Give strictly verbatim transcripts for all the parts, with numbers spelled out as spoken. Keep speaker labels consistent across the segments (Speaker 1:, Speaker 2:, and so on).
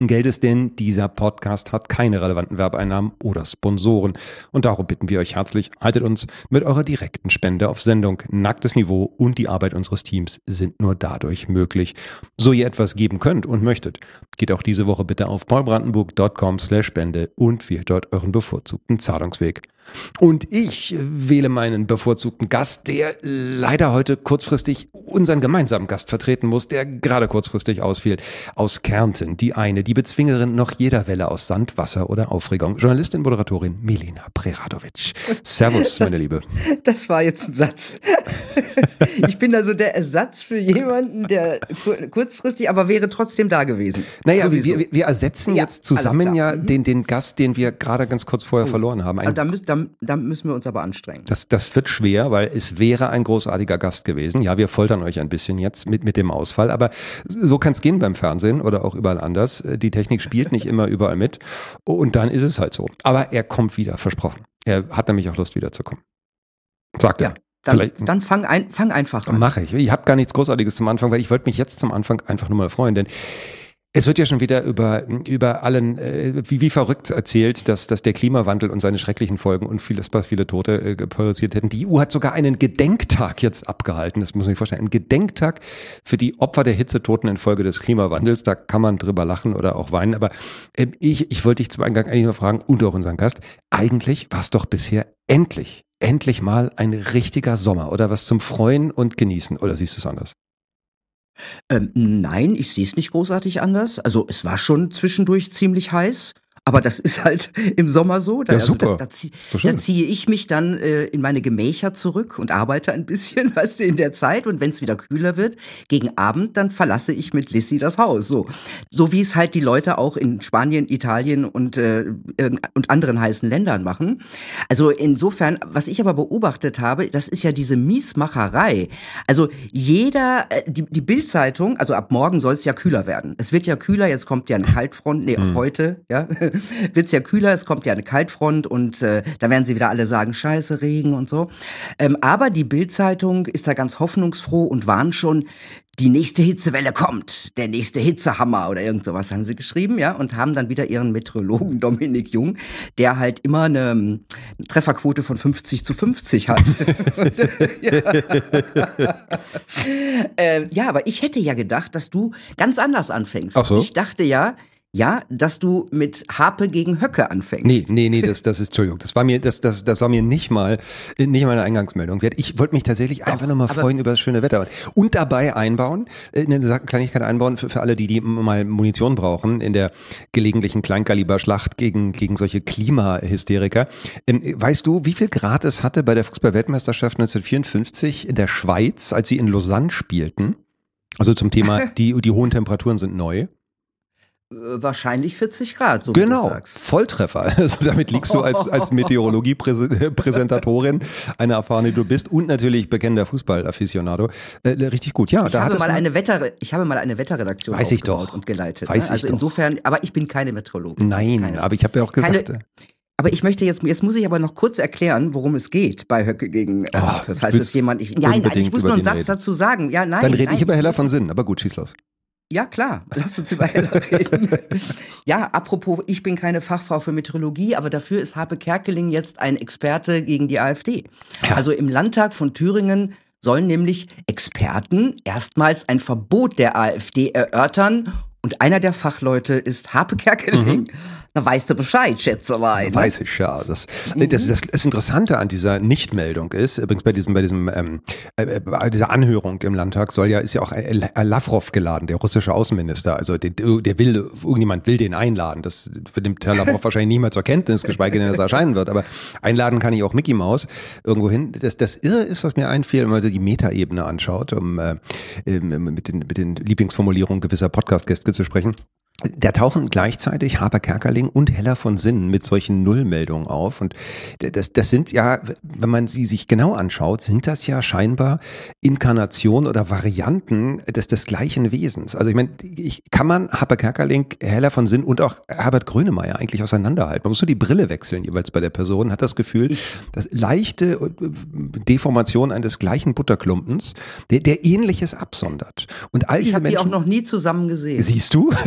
Speaker 1: Geldes, denn dieser Podcast hat keine relevanten Werbeeinnahmen oder Sponsoren. Und darum bitten wir euch herzlich, haltet uns mit eurer direkten Spende auf Sendung. Nacktes Niveau und die Arbeit unseres Teams sind nur dadurch möglich. So ihr etwas geben könnt und möchtet, geht auch diese Woche bitte auf paulbrandenburg.com slash Spende und wählt dort euren bevorzugten Zahlungsweg. Und ich wähle meinen bevorzugten Gast, der leider heute kurzfristig unseren gemeinsamen Gast vertreten muss, der gerade kurzfristig ausfiel. Aus Kärnten, die eine, die Bezwingerin noch jeder Welle aus Sand, Wasser oder Aufregung. Journalistin, Moderatorin Milena Preradovic. Servus, meine Liebe.
Speaker 2: Das war jetzt ein Satz. Ich bin also der Ersatz für jemanden, der kurzfristig, aber wäre trotzdem da gewesen.
Speaker 1: Naja, wir, wir ersetzen
Speaker 2: ja,
Speaker 1: jetzt zusammen ja
Speaker 2: mhm.
Speaker 1: den, den Gast, den wir gerade ganz kurz vorher oh. verloren haben. Ein,
Speaker 2: da, müssen, da, da müssen wir uns aber anstrengen.
Speaker 1: Das, das wird schwer, weil es wäre ein großartiger Gast gewesen. Ja, wir foltern euch ein bisschen jetzt mit, mit dem Ausfall, aber so kann es gehen beim Fernsehen oder auch überall anders. Die Technik spielt nicht immer überall mit und dann ist es halt so. Aber er kommt wieder, versprochen. Er hat nämlich auch Lust wiederzukommen. Sagt er.
Speaker 2: Ja. Dann, dann fang, ein, fang einfach an.
Speaker 1: Mache ich. Ich habe gar nichts Großartiges zum Anfang, weil ich wollte mich jetzt zum Anfang einfach nur mal freuen, denn es wird ja schon wieder über, über allen, äh, wie, wie verrückt erzählt, dass, dass der Klimawandel und seine schrecklichen Folgen und vieles, viele Tote äh, produziert hätten. Die E U hat sogar einen Gedenktag jetzt abgehalten, das muss man sich vorstellen, ein Gedenktag für die Opfer der Hitzetoten infolge des Klimawandels. Da kann man drüber lachen oder auch weinen, aber äh, ich, ich wollte dich zum Eingang eigentlich nur fragen und auch unseren Gast, eigentlich war es doch bisher endlich, endlich mal ein richtiger Sommer oder was zum Freuen und Genießen, oder siehst du es anders?
Speaker 2: Ähm, nein, ich sehe es nicht großartig anders. Also es war schon zwischendurch ziemlich heiß, aber das ist halt im Sommer so. Da,
Speaker 1: ja,
Speaker 2: also,
Speaker 1: super.
Speaker 2: Da, da, zieh, da ziehe ich mich dann äh, in meine Gemächer zurück und arbeite ein bisschen, weißt du, in der Zeit. Und wenn es wieder kühler wird, gegen Abend, dann verlasse ich mit Lissy das Haus. So, so wie es halt die Leute auch in Spanien, Italien und, äh, und anderen heißen Ländern machen. Also insofern, was ich aber beobachtet habe, das ist ja diese Miesmacherei. Also jeder, äh, die, die Bild-Zeitung, also ab morgen soll es ja kühler werden. Es wird ja kühler, jetzt kommt ja eine Kaltfront, nee,
Speaker 1: hm.
Speaker 2: heute, ja, wird's ja kühler, es kommt ja eine Kaltfront und äh, da werden sie wieder alle sagen, scheiße, Regen und so. Ähm, aber die Bild-Zeitung ist da ganz hoffnungsfroh und warnt schon, die nächste Hitzewelle kommt, der nächste Hitzehammer oder irgend sowas haben sie geschrieben, ja, und haben dann wieder ihren Meteorologen Dominik Jung, der halt immer eine, eine Trefferquote von fünfzig zu fünfzig hat. und, ja. äh, ja, aber ich hätte ja gedacht, dass du ganz anders anfängst.
Speaker 1: Ach so.
Speaker 2: Ich dachte ja, Ja, dass du mit Harpe gegen Höcke anfängst.
Speaker 1: Nee, nee, nee, das, das ist, Entschuldigung, das war mir, das, das, das war mir nicht mal, nicht mal eine Eingangsmeldung wert. Ich wollte mich tatsächlich einfach nur mal freuen über das schöne Wetter und dabei einbauen, eine Kleinigkeit einbauen für, für alle, die, die mal Munition brauchen in der gelegentlichen Kleinkaliberschlacht gegen, gegen solche Klimahysteriker. Ähm, weißt du, wie viel Grad es hatte bei der Fußball-Weltmeisterschaft neunzehnhundertvierundfünfzig in der Schweiz, als sie in Lausanne spielten? Also zum Thema, die, die hohen Temperaturen sind neu.
Speaker 2: Wahrscheinlich vierzig Grad, so
Speaker 1: genau,
Speaker 2: wie du sagst.
Speaker 1: Volltreffer. Also damit liegst du als, als Meteorologie-Präsentatorin, eine erfahrene, die du bist und natürlich bekennender Fußball-Afficionado. Äh, richtig gut, ja.
Speaker 2: Ich,
Speaker 1: da
Speaker 2: habe
Speaker 1: hat
Speaker 2: mal
Speaker 1: es
Speaker 2: eine Wetter, ich habe mal eine Wetterredaktion
Speaker 1: Weiß ich
Speaker 2: aufgebaut
Speaker 1: doch.
Speaker 2: und geleitet.
Speaker 1: Weiß
Speaker 2: ne? Also
Speaker 1: ich
Speaker 2: insofern, aber ich bin keine Meteorologin.
Speaker 1: Nein,
Speaker 2: keine,
Speaker 1: aber ich habe ja auch gesagt...
Speaker 2: Keine, aber ich möchte jetzt, jetzt muss ich aber noch kurz erklären, worum es geht bei Höcke gegen äh, Harpe, falls es jemand... Ich, nein, nein, ich muss nur einen Satz reden. dazu sagen. Ja, nein,
Speaker 1: Dann rede
Speaker 2: nein,
Speaker 1: ich über Heller von Sinn, aber gut, schieß los.
Speaker 2: Ja, klar. Lass uns über Heller reden. Ja, apropos, ich bin keine Fachfrau für Meteorologie, aber dafür ist Harpe Kerkeling jetzt ein Experte gegen die AfD. Ja. Also im Landtag von Thüringen sollen nämlich Experten erstmals ein Verbot der AfD erörtern. Und einer der Fachleute ist Harpe Kerkeling. Mhm. Na, weißt du Bescheid, Schätzelein.
Speaker 1: Weiß ich, ja. Das, mhm. das, das, das Interessante an dieser Nichtmeldung ist, übrigens bei diesem, bei diesem, ähm, äh, bei dieser Anhörung im Landtag soll ja, ist ja auch Lavrov geladen, der russische Außenminister. Also der, der will, irgendjemand will den einladen. Das nimmt Herr Lavrov wahrscheinlich nicht mal zur Kenntnis, geschweige denn, dass er erscheinen wird. Aber einladen kann ich auch Mickey Mouse irgendwo hin. Das, das Irre ist, was mir einfiel, wenn man die Metaebene anschaut, um äh, mit den, mit den Lieblingsformulierungen gewisser Podcast-Gäste zu sprechen. Da tauchen gleichzeitig Harpe Kerkeling und Heller von Sinn mit solchen Nullmeldungen auf. Und das, das sind ja, wenn man sie sich genau anschaut, sind das ja scheinbar Inkarnationen oder Varianten des, des gleichen Wesens. Also ich meine, ich, kann man Harpe Kerkeling, Heller von Sinn und auch Herbert Grönemeyer eigentlich auseinanderhalten? Man muss nur die Brille wechseln jeweils bei der Person, hat das Gefühl, dass leichte Deformation eines gleichen Butterklumpens, der, der Ähnliches absondert. Und all
Speaker 2: ich
Speaker 1: diese
Speaker 2: habe die
Speaker 1: Menschen,
Speaker 2: auch noch nie zusammen gesehen.
Speaker 1: Siehst du?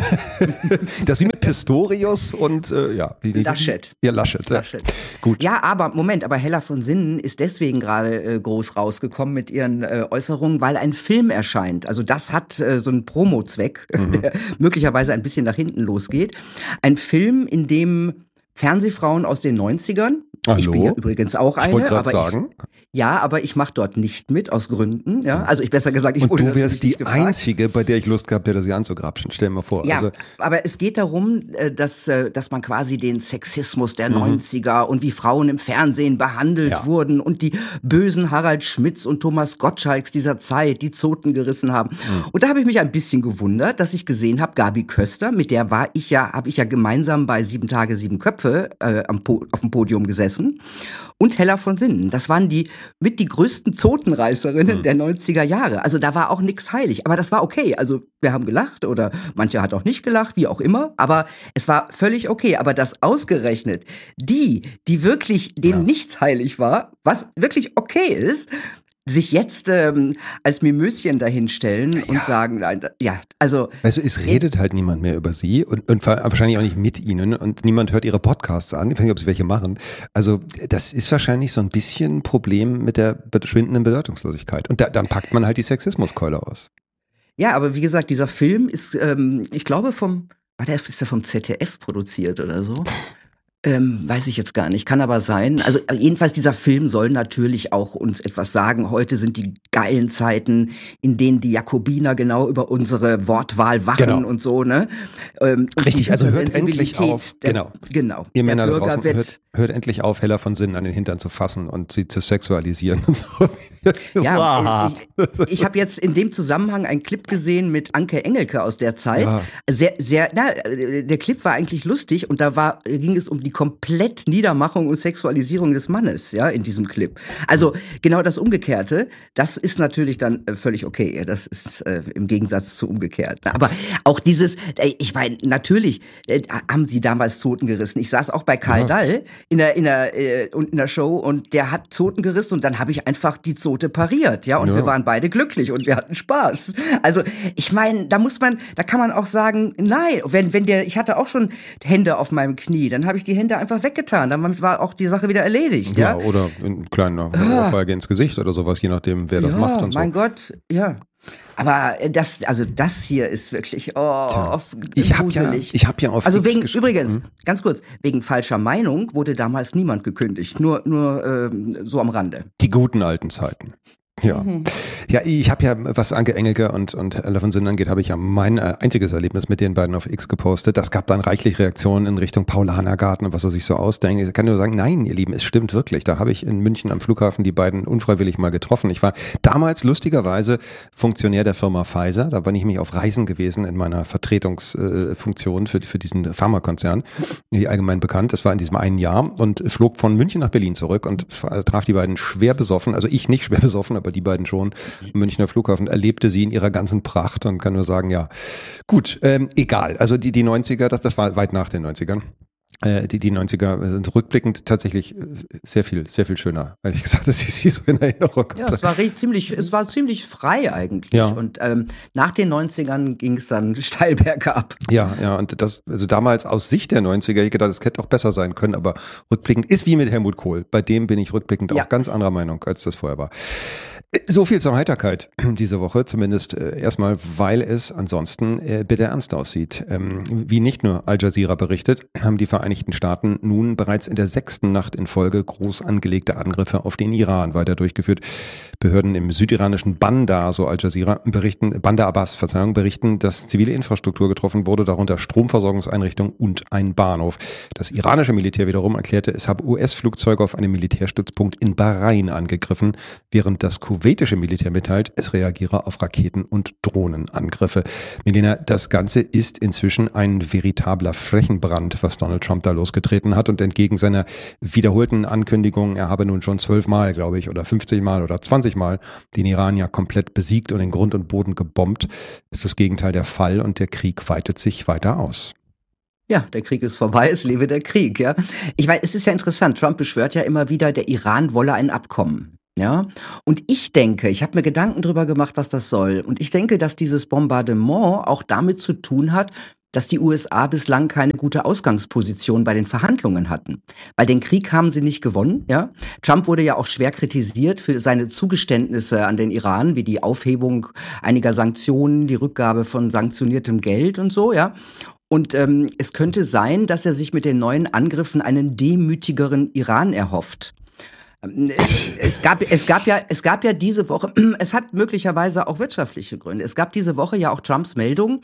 Speaker 1: Das ist wie mit Pistorius und äh, ja. Wie, wie,
Speaker 2: Laschet.
Speaker 1: Ja, Laschet.
Speaker 2: Laschet.
Speaker 1: Ja. Gut.
Speaker 2: Ja, aber Moment, aber Hella von Sinnen ist deswegen gerade äh, groß rausgekommen mit ihren äh, Äußerungen, weil ein Film erscheint. Also das hat äh, so einen Promo-Zweck, mhm. der möglicherweise ein bisschen nach hinten losgeht. Ein Film, in dem Fernsehfrauen aus den neunzigern,
Speaker 1: Hallo?
Speaker 2: Ich bin ja übrigens auch eine.
Speaker 1: Ich wollte gerade
Speaker 2: aber
Speaker 1: sagen.
Speaker 2: Ich, ja, aber ich mache dort nicht mit, aus Gründen. Ja, also ich besser gesagt, ich
Speaker 1: Und
Speaker 2: wurde
Speaker 1: du wärst die
Speaker 2: gefragt.
Speaker 1: Einzige, bei der ich Lust gehabt hätte, sie anzugrapschen. Stell dir mal vor.
Speaker 2: Ja,
Speaker 1: also,
Speaker 2: aber es geht darum, dass, dass man quasi den Sexismus der mhm. neunziger und wie Frauen im Fernsehen behandelt ja. wurden und die bösen Harald Schmitz und Thomas Gottschalks dieser Zeit die Zoten gerissen haben. Mhm. Und da habe ich mich ein bisschen gewundert, dass ich gesehen habe, Gabi Köster, mit der war ich ja, habe ich ja gemeinsam bei Sieben Tage, Sieben Köpfe äh, am po- auf dem Podium gesessen. Und Hella von Sinnen. Das waren die mit die größten Zotenreißerinnen mhm. der neunziger Jahre. Also da war auch nichts heilig. Aber das war okay. Also wir haben gelacht oder manche hat auch nicht gelacht, wie auch immer. Aber es war völlig okay. Aber das ausgerechnet, die, die wirklich, denen ja. nichts heilig war, was wirklich okay ist, sich jetzt ähm, als Mimöschen dahinstellen ja. und sagen, nein, ja, also...
Speaker 1: Also es redet halt niemand mehr über sie und, und wahrscheinlich auch nicht mit ihnen und niemand hört ihre Podcasts an. Ich weiß nicht, ob sie welche machen. Also das ist wahrscheinlich so ein bisschen ein Problem mit der verschwindenden Bedeutungslosigkeit. Und da, dann packt man halt die Sexismuskeule aus.
Speaker 2: Ja, aber wie gesagt, dieser Film ist, ähm, ich glaube vom, war der, ist der vom Z D F produziert oder so? Ähm, weiß ich jetzt gar nicht, kann aber sein. Also jedenfalls dieser Film soll natürlich auch uns etwas sagen. Heute sind die geilen Zeiten, in denen die Jakobiner genau über unsere Wortwahl wachen genau. und so. Ne? Ähm,
Speaker 1: Richtig, also hört endlich auf.
Speaker 2: Der,
Speaker 1: genau.
Speaker 2: genau.
Speaker 1: Ihr Männer da draußen, hört, hört endlich auf, Hella von Sinnen an den Hintern zu fassen und sie zu sexualisieren und so.
Speaker 2: Ja, ich, ich habe jetzt in dem Zusammenhang einen Clip gesehen mit Anke Engelke aus der Zeit. Ja. Sehr, sehr, na, der Clip war eigentlich lustig und da war, ging es um die komplett Niedermachung und Sexualisierung des Mannes, ja, in diesem Clip. Also genau das Umgekehrte, das ist natürlich dann äh, völlig okay. Das ist äh, im Gegensatz zu umgekehrt. Aber auch dieses, äh, ich meine, natürlich äh, haben sie damals Zoten gerissen. Ich saß auch bei Karl ja. Dall in der, in, der, äh, in der Show und der hat Zoten gerissen und dann habe ich einfach die Zote pariert, ja, und ja. wir waren beide glücklich und wir hatten Spaß. Also ich meine, da muss man, da kann man auch sagen, nein, wenn, wenn der, ich hatte auch schon Hände auf meinem Knie, dann habe ich die Hände einfach weggetan. Dann war auch die Sache wieder erledigt. Ja,
Speaker 1: ja? Oder einen kleinen Ohrfeige ins Gesicht oder sowas, je nachdem, wer das
Speaker 2: ja,
Speaker 1: macht und so.
Speaker 2: Mein Gott, ja. Aber das, also das hier ist wirklich, oh,
Speaker 1: Tja. ich habe ja, ich habe ja auf
Speaker 2: Also wegen,
Speaker 1: gesch-
Speaker 2: übrigens,
Speaker 1: hm?
Speaker 2: ganz kurz, wegen falscher Meinung wurde damals niemand gekündigt, nur, nur ähm, so am Rande.
Speaker 1: Die guten alten Zeiten. Ja, mhm. ja, ich habe ja, was Anke Engelke und, und Hella von Sinnen angeht, habe ich ja mein äh, einziges Erlebnis mit den beiden auf X gepostet. Das gab dann reichlich Reaktionen in Richtung Paulanergarten und was er sich so ausdenkt. Ich kann nur sagen, nein, ihr Lieben, es stimmt wirklich. Da habe ich in München am Flughafen die beiden unfreiwillig mal getroffen. Ich war damals lustigerweise Funktionär der Firma Pfizer. Da bin ich mich auf Reisen gewesen in meiner Vertretungsfunktion äh, für, für diesen Pharmakonzern, die allgemein bekannt. Das war in diesem einen Jahr und flog von München nach Berlin zurück und traf die beiden schwer besoffen. Also ich nicht schwer besoffen, aber die beiden schon, am Münchner Flughafen, erlebte sie in ihrer ganzen Pracht und kann nur sagen, ja, gut, ähm, egal. Also die, die neunziger, das, das war weit nach den neunzigern. Äh, die, die neunziger sind rückblickend tatsächlich sehr viel, sehr viel schöner, ehrlich gesagt, dass ich sie so in Erinnerung hatte.
Speaker 2: Ja, es war recht, ziemlich, es war ziemlich frei eigentlich.
Speaker 1: Ja.
Speaker 2: Und ähm, nach den neunzigern ging es dann steil bergab.
Speaker 1: Ja, ja, und das, also damals aus Sicht der neunziger, ich gedacht, das hätte auch besser sein können, aber rückblickend ist wie mit Helmut Kohl. Bei dem bin ich rückblickend ja. auch ganz anderer Meinung, als das vorher war. So viel zur Heiterkeit diese Woche, zumindest äh, erstmal, weil es ansonsten äh, bitter ernst aussieht. Ähm, wie nicht nur Al Jazeera berichtet, haben die Vereinigten Staaten nun bereits in der sechsten Nacht in Folge groß angelegte Angriffe auf den Iran weiter durchgeführt. Behörden im südiranischen Bandar, so Al Jazeera, berichten, Bandar Abbas, Verzeihung, berichten, dass zivile Infrastruktur getroffen wurde, darunter Stromversorgungseinrichtungen und ein Bahnhof. Das iranische Militär wiederum erklärte, es habe U S-Flugzeuge auf einem Militärstützpunkt in Bahrain angegriffen, während das kuwaitische Militär mitteilt, es reagiere auf Raketen- und Drohnenangriffe. Milena, das Ganze ist inzwischen ein veritabler Flächenbrand, was Donald Trump da losgetreten hat und entgegen seiner wiederholten Ankündigung, er habe nun schon zwölfmal, glaube ich, oder fünfzig Mal oder zwanzig Mal den Iran ja komplett besiegt und in Grund und Boden gebombt, ist das Gegenteil der Fall und der Krieg weitet sich weiter aus.
Speaker 2: Ja, der Krieg ist vorbei, es lebe der Krieg, ja. Ich weiß, es ist ja interessant, Trump beschwört ja immer wieder, der Iran wolle ein Abkommen. Ja, und ich denke, ich habe mir Gedanken drüber gemacht, was das soll. Und ich denke, dass dieses Bombardement auch damit zu tun hat, dass die U S A bislang keine gute Ausgangsposition bei den Verhandlungen hatten. Weil den Krieg haben sie nicht gewonnen, ja. Trump wurde ja auch schwer kritisiert für seine Zugeständnisse an den Iran, wie die Aufhebung einiger Sanktionen, die Rückgabe von sanktioniertem Geld und so, ja. Und ähm, es könnte sein, dass er sich mit den neuen Angriffen einen demütigeren Iran erhofft. Es gab, es gab ja, es gab ja diese Woche, es hat möglicherweise auch wirtschaftliche Gründe. Es gab diese Woche ja auch Trumps Meldung,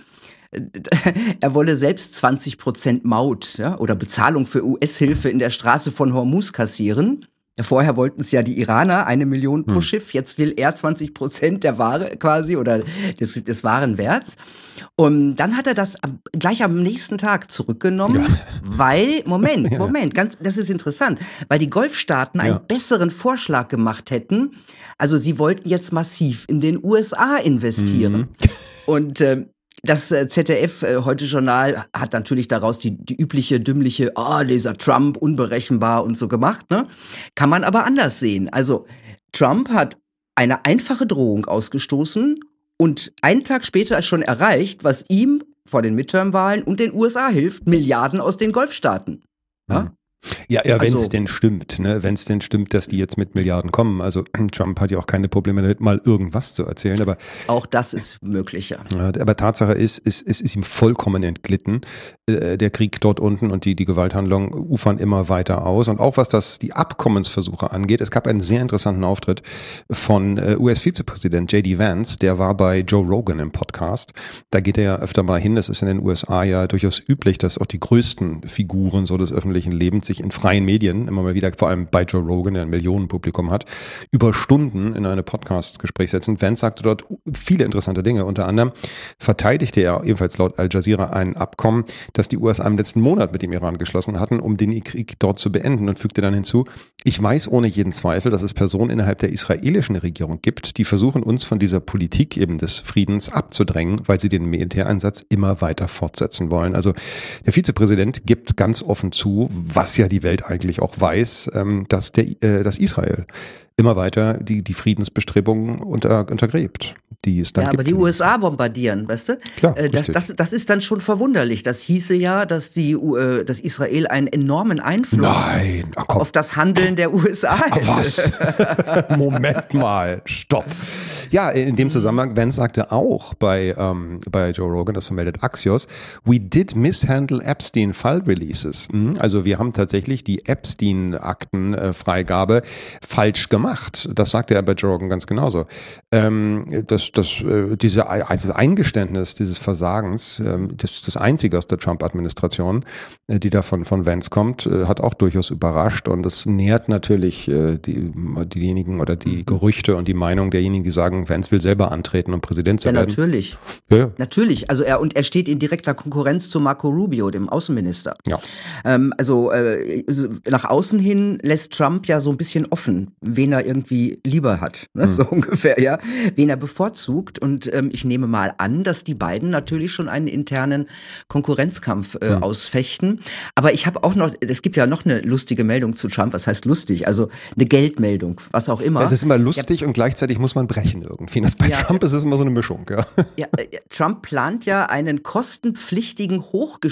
Speaker 2: er wolle selbst zwanzig Prozent Maut, ja, oder Bezahlung für U S-Hilfe in der Straße von Hormuz kassieren. Vorher wollten es ja die Iraner, eine Million pro hm. Schiff. Jetzt will er zwanzig Prozent der Ware quasi oder des, des Warenwerts. Und dann hat er das am, gleich am nächsten Tag zurückgenommen, ja. weil, Moment, Moment, ganz, das ist interessant, weil die Golfstaaten einen ja. besseren Vorschlag gemacht hätten. Also sie wollten jetzt massiv in den U S A investieren. Mhm. Und äh, das Z D F äh, Heute Journal hat natürlich daraus die, die übliche dümmliche, ah, oh, dieser Trump, unberechenbar und so gemacht, ne? Kann man aber anders sehen. Also Trump hat eine einfache Drohung ausgestoßen und einen Tag später schon erreicht, was ihm vor den Midterm-Wahlen und den U S A hilft, Milliarden aus den Golfstaaten. Ja?
Speaker 1: Mhm. Ja, ja, wenn es
Speaker 2: Also-
Speaker 1: denn stimmt, ne? Wenn es denn stimmt, dass die jetzt mit Milliarden kommen. Also Trump hat ja auch keine Probleme damit, mal irgendwas zu erzählen, aber
Speaker 2: Auch das ist möglich, ja.
Speaker 1: Ja, aber Tatsache ist, es, es ist ihm vollkommen entglitten. Äh, Der Krieg dort unten und die, die Gewalthandlungen ufern immer weiter aus. Und auch was das die Abkommensversuche angeht, es gab einen sehr interessanten Auftritt von äh, U S-Vizepräsident J D Vance, der war bei Joe Rogan im Podcast. Da geht er ja öfter mal hin. Das ist in den U S A ja durchaus üblich, dass auch die größten Figuren so des öffentlichen Lebens sich in freien Medien, immer mal wieder, vor allem bei Joe Rogan, der ein Millionenpublikum hat, über Stunden in eine Podcast-Gespräch setzen. Vance sagte dort viele interessante Dinge. Unter anderem verteidigte er ebenfalls laut Al Jazeera ein Abkommen, das die U S A im letzten Monat mit dem Iran geschlossen hatten, um den Krieg dort zu beenden, und fügte dann hinzu: Ich weiß ohne jeden Zweifel, dass es Personen innerhalb der israelischen Regierung gibt, die versuchen, uns von dieser Politik eben des Friedens abzudrängen, weil sie den Militäreinsatz immer weiter fortsetzen wollen. Also der Vizepräsident gibt ganz offen zu, was ja die Welt eigentlich auch weiß, ähm, dass, der, äh, dass Israel immer weiter die, die Friedensbestrebungen unter, untergräbt, die es dann
Speaker 2: Ja,
Speaker 1: gibt.
Speaker 2: aber die U S A bombardieren, weißt du?
Speaker 1: Klar,
Speaker 2: Äh, das,
Speaker 1: richtig.
Speaker 2: das, das ist dann schon verwunderlich. Das hieße ja, dass, die, U- äh, dass Israel einen enormen Einfluss
Speaker 1: Nein, ach komm.
Speaker 2: auf das Handeln der U S A
Speaker 1: Ah,
Speaker 2: hätte.
Speaker 1: was? Moment mal, stopp. Ja, in dem Zusammenhang, Vance sagte auch bei, ähm, bei Joe Rogan, das vermeldet Axios, we did mishandle Epstein File Releases. Hm, Also wir haben tatsächlich die Epstein-Aktenfreigabe falsch gemacht. Das sagte er bei Joe Rogan ganz genauso. Ähm, das, das, äh, diese, also das Eingeständnis dieses Versagens, ähm, das, das einzige aus der Trump-Administration, äh, die da von, von Vance kommt, äh, hat auch durchaus überrascht, und das nährt natürlich äh, die, diejenigen oder die Gerüchte und die Meinung derjenigen, die sagen, Vance will selber antreten, um Präsident zu
Speaker 2: Ja,
Speaker 1: werden.
Speaker 2: natürlich.
Speaker 1: Ja, ja.
Speaker 2: Natürlich. Also er, und er steht in direkter Konkurrenz zu Marco Rubio, dem Außenminister.
Speaker 1: Ja.
Speaker 2: Ähm, also äh, so nach außen hin lässt Trump ja so ein bisschen offen, wen er irgendwie lieber hat, ne?
Speaker 1: Mhm.
Speaker 2: So ungefähr, ja, wen er bevorzugt. Und ähm, ich nehme mal an, dass die beiden natürlich schon einen internen Konkurrenzkampf äh,
Speaker 1: Mhm.
Speaker 2: ausfechten. Aber ich habe auch noch, es gibt ja noch eine lustige Meldung zu Trump. Was heißt lustig? Also eine Geldmeldung, was auch immer.
Speaker 1: Es ist immer lustig und gleichzeitig muss man brechen irgendwie. Das bei
Speaker 2: Ja.
Speaker 1: Trump ist es immer so eine Mischung. Ja.
Speaker 2: Ja, äh, Trump plant ja einen kostenpflichtigen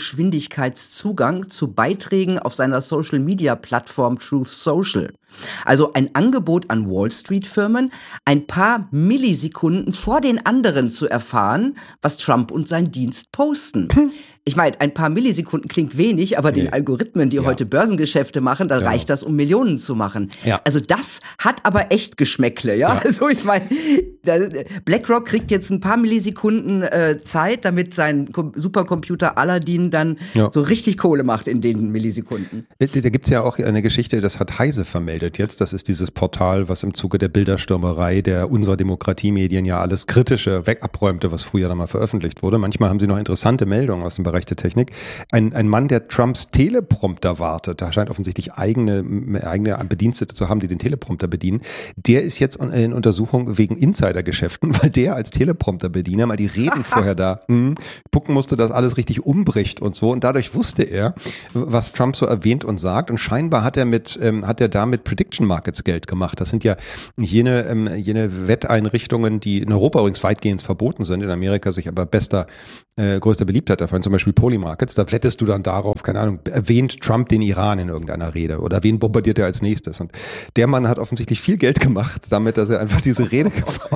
Speaker 2: Hochgeschwindigkeitszugang zu Beiträgen auf seiner Social-Media-Plattform Truth Social. Also ein Angebot an Wall-Street-Firmen, ein paar Millisekunden vor den anderen zu erfahren, was Trump und sein Dienst posten. Ich meine, ein paar Millisekunden klingt wenig, aber
Speaker 1: Nee.
Speaker 2: den Algorithmen, die
Speaker 1: Ja.
Speaker 2: heute Börsengeschäfte machen, da
Speaker 1: Ja.
Speaker 2: reicht das, um Millionen zu machen.
Speaker 1: Ja.
Speaker 2: Also das hat aber echt Geschmäckle, ja?
Speaker 1: Ja.
Speaker 2: Also ich meine, da- BlackRock kriegt jetzt ein paar Millisekunden äh, Zeit, damit sein Kom- Supercomputer Aladdin dann
Speaker 1: Ja.
Speaker 2: so richtig Kohle macht in den Millisekunden.
Speaker 1: Da da gibt es ja auch eine Geschichte, das hat Heise vermeldet jetzt. Das ist dieses Portal, was im Zuge der Bilderstürmerei der unserer Demokratiemedien ja alles Kritische weg abräumte, was früher dann mal veröffentlicht wurde. Manchmal haben sie noch interessante Meldungen aus dem Bereich der Technik. Ein, ein Mann, der Trumps Teleprompter wartet, da scheint offensichtlich eigene, eigene Bedienstete zu haben, die den Teleprompter bedienen, der ist jetzt in Untersuchung wegen Insidergeschäften, weil der als Teleprompterbediener mal die Reden vorher da mh, gucken musste, dass alles richtig umbricht und so. Und dadurch wusste er, was Trump so erwähnt und sagt. Und scheinbar hat er mit, ähm, hat er da mit Prediction Markets Geld gemacht. Das sind ja jene, ähm, jene Wetteinrichtungen, die in Europa übrigens weitgehend verboten sind, in Amerika sich aber bester, äh, größter Beliebtheit davon, zum Beispiel Polymarkets. Da wettest du dann darauf, keine Ahnung, erwähnt Trump den Iran in irgendeiner Rede oder wen bombardiert er als nächstes. Und der Mann hat offensichtlich viel Geld gemacht damit, dass er einfach diese Rede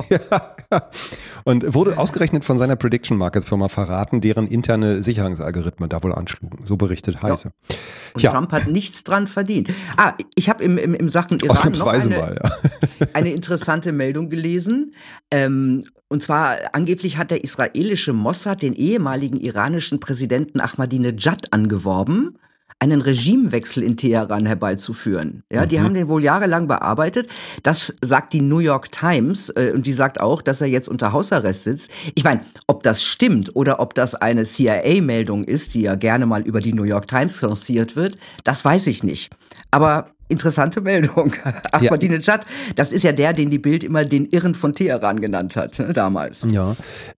Speaker 1: ja, und wurde ausgerechnet von seiner Prediction Markets Firma verraten, deren interne Sicherungsalgorithmen da wohl anschlugen. So berichtet Heise.
Speaker 2: Ja. Und
Speaker 1: ja.
Speaker 2: Trump hat nichts dran verdient. Ah, ich habe im, im, im Sachen Iran noch eine,
Speaker 1: mal, ja.
Speaker 2: eine interessante Meldung gelesen. Ähm, und zwar angeblich hat der israelische Mossad den ehemaligen iranischen Präsidenten Ahmadinejad angeworben, einen Regimewechsel in Teheran herbeizuführen. Ja, die
Speaker 1: mhm.
Speaker 2: haben den wohl jahrelang bearbeitet. Das sagt die New York Times äh, und die sagt auch, dass er jetzt unter Hausarrest sitzt. Ich meine, ob das stimmt oder ob das eine C I A-Meldung ist, die ja gerne mal über die New York Times lanciert wird, das weiß ich nicht. Aber interessante Meldung. Ahmadinejad, das ist ja der, den die Bild immer den Irren von Teheran genannt hat, ne, damals.
Speaker 1: Ja,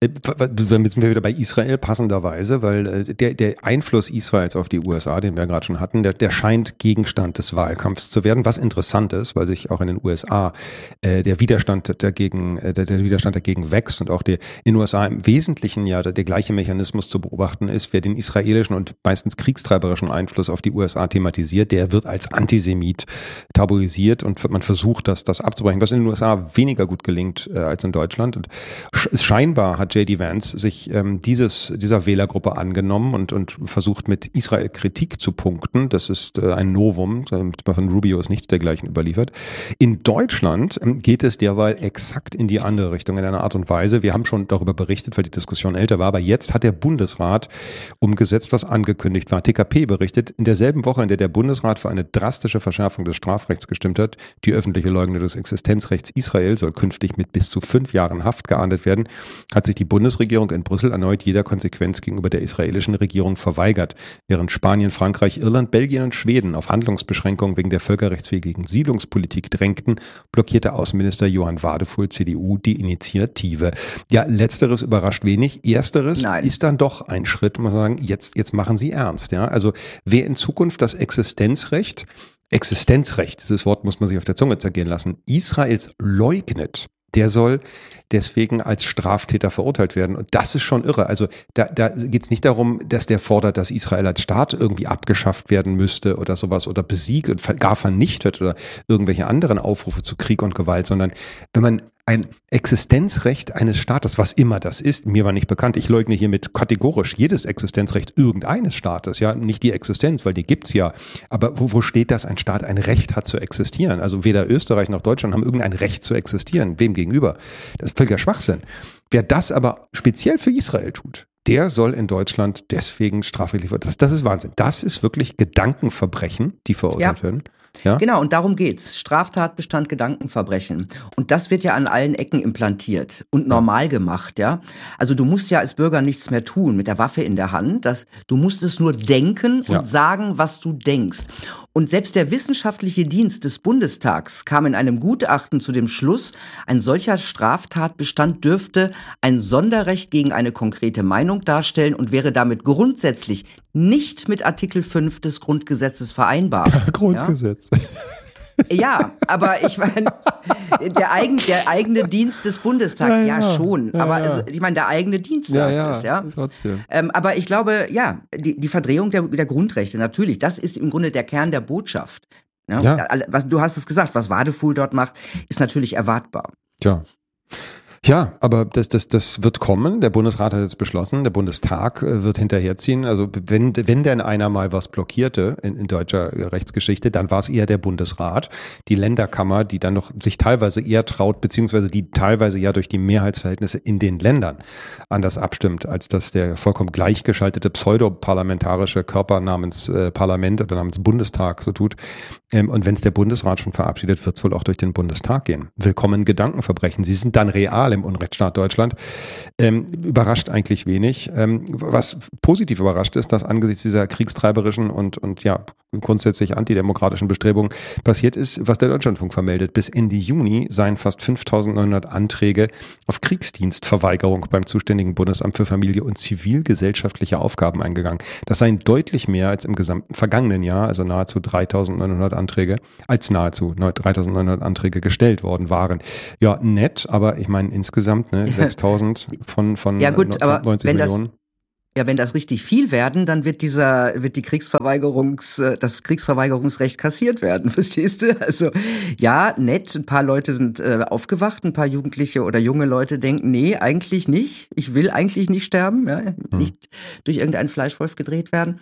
Speaker 1: dann sind wir wieder bei Israel passenderweise, weil der, der Einfluss Israels auf die U S A, den wir gerade schon hatten, der, der scheint Gegenstand des Wahlkampfs zu werden, was interessant ist, weil sich auch in den U S A äh, der Widerstand dagegen, äh, der, der Widerstand dagegen wächst und auch der, in den U S A im Wesentlichen ja der, der gleiche Mechanismus zu beobachten ist, wer den israelischen und meistens kriegstreiberischen Einfluss auf die U S A thematisiert, der wird als Antisemit tabuisiert und man versucht, das, das abzubrechen, was in den U S A weniger gut gelingt äh, als in Deutschland. Und sch- scheinbar hat J D Vance sich ähm, dieses, dieser Wählergruppe angenommen und, und versucht mit Israel Kritik zu punkten. Das ist äh, ein Novum, von Rubio ist nichts dergleichen überliefert. In Deutschland ähm, geht es derweil exakt in die andere Richtung, in einer Art und Weise. Wir haben schon darüber berichtet, weil die Diskussion älter war, aber jetzt hat der Bundesrat umgesetzt, was angekündigt war. T K P berichtet, in derselben Woche, in der der Bundesrat für eine drastische Verschärfung des Strafrechts gestimmt hat, die öffentliche Leugnung des Existenzrechts Israel soll künftig mit bis zu fünf Jahren Haft geahndet werden, hat sich die Bundesregierung in Brüssel erneut jeder Konsequenz gegenüber der israelischen Regierung verweigert, während Spanien, Frankreich, Irland, Belgien und Schweden auf Handlungsbeschränkungen wegen der völkerrechtswidrigen Siedlungspolitik drängten, blockierte Außenminister Johann Wadefuhl, C D U, die Initiative. Ja, letzteres überrascht wenig. Ersteres
Speaker 2: Nein.
Speaker 1: ist dann doch ein Schritt, muss man sagen, jetzt, jetzt machen sie ernst. Ja? Also wer in Zukunft das Existenzrecht Existenzrecht, dieses Wort muss man sich auf der Zunge zergehen lassen, Israels leugnet, der soll deswegen als Straftäter verurteilt werden. Und das ist schon irre. Also da, da geht es nicht darum, dass der fordert, dass Israel als Staat irgendwie abgeschafft werden müsste oder sowas oder besiegt und gar vernichtet oder irgendwelche anderen Aufrufe zu Krieg und Gewalt, sondern wenn man ein Existenzrecht eines Staates, was immer das ist, mir war nicht bekannt, ich leugne hiermit kategorisch jedes Existenzrecht irgendeines Staates, ja, nicht die Existenz, weil die gibt's ja, aber wo, wo steht, dass ein Staat ein Recht hat zu existieren? Also weder Österreich noch Deutschland haben irgendein Recht zu existieren, wem gegenüber? Das ist völliger Schwachsinn. Wer das aber speziell für Israel tut, der soll in Deutschland deswegen strafrechtlich werden. Das, das ist Wahnsinn. Das ist wirklich Gedankenverbrechen, die verurteilt
Speaker 2: Ja.
Speaker 1: werden. Ja?
Speaker 2: Genau, und darum geht's. Straftatbestand, Gedankenverbrechen. Und das wird ja an allen Ecken implantiert und normal gemacht, ja. Also du musst ja als Bürger nichts mehr tun mit der Waffe in der Hand. Das, du musst es nur denken und
Speaker 1: Ja.
Speaker 2: sagen, was du denkst. Und selbst der wissenschaftliche Dienst des Bundestags kam in einem Gutachten zu dem Schluss, ein solcher Straftatbestand dürfte ein Sonderrecht gegen eine konkrete Meinung darstellen und wäre damit grundsätzlich nicht mit Artikel fünf des Grundgesetzes vereinbar.
Speaker 1: Grundgesetz.
Speaker 2: Ja, aber ich meine, der, eigen, der eigene Dienst des Bundestags, ja,
Speaker 1: Ja, ja.
Speaker 2: schon.
Speaker 1: Ja,
Speaker 2: aber
Speaker 1: ja.
Speaker 2: Also, ich meine, der eigene Dienst
Speaker 1: Ja,
Speaker 2: sagt
Speaker 1: ja,
Speaker 2: es, ja.
Speaker 1: trotzdem.
Speaker 2: Ähm, aber ich glaube, ja, die, die Verdrehung der, der Grundrechte, natürlich, das ist im Grunde der Kern der Botschaft. Ja?
Speaker 1: Ja.
Speaker 2: Was, du hast es gesagt, was Wadefuhl dort macht, ist natürlich erwartbar.
Speaker 1: Tja. Ja, aber das, das, das wird kommen. Der Bundesrat hat jetzt beschlossen, der Bundestag äh, wird hinterherziehen. Also wenn, wenn denn einer mal was blockierte in, in deutscher Rechtsgeschichte, dann war es eher der Bundesrat, die Länderkammer, die dann noch sich teilweise eher traut, beziehungsweise die teilweise ja durch die Mehrheitsverhältnisse in den Ländern anders abstimmt, als dass der vollkommen gleichgeschaltete pseudoparlamentarische Körper namens äh, Parlament oder namens Bundestag so tut. Ähm, und wenn es der Bundesrat schon verabschiedet, wird es wohl auch durch den Bundestag gehen. Willkommen Gedankenverbrechen. Sie sind dann real im Unrechtsstaat Deutschland. Ähm, überrascht eigentlich wenig. Ähm, was positiv überrascht ist, dass angesichts dieser kriegstreiberischen und, und ja, grundsätzlich antidemokratischen Bestrebungen passiert ist, was der Deutschlandfunk vermeldet. Bis Ende Juni seien fast fünftausendneunhundert Anträge auf Kriegsdienstverweigerung beim zuständigen Bundesamt für Familie und zivilgesellschaftliche Aufgaben eingegangen. Das seien deutlich mehr als im gesamten vergangenen Jahr, also nahezu dreitausendneunhundert Anträge, als nahezu dreitausendneunhundert Anträge gestellt worden waren. Ja, nett, aber ich meine insgesamt ne, sechstausend von, von
Speaker 2: ja, gut, aber
Speaker 1: neunzig
Speaker 2: wenn
Speaker 1: Millionen.
Speaker 2: Das Ja, wenn das richtig viel werden, dann wird dieser, wird die Kriegsverweigerungs, das Kriegsverweigerungsrecht kassiert werden, verstehst du? Also, ja, nett, ein paar Leute sind äh, aufgewacht, ein paar Jugendliche oder junge Leute denken, nee, eigentlich nicht, ich will eigentlich nicht sterben, ja, hm. nicht durch irgendeinen Fleischwolf gedreht werden.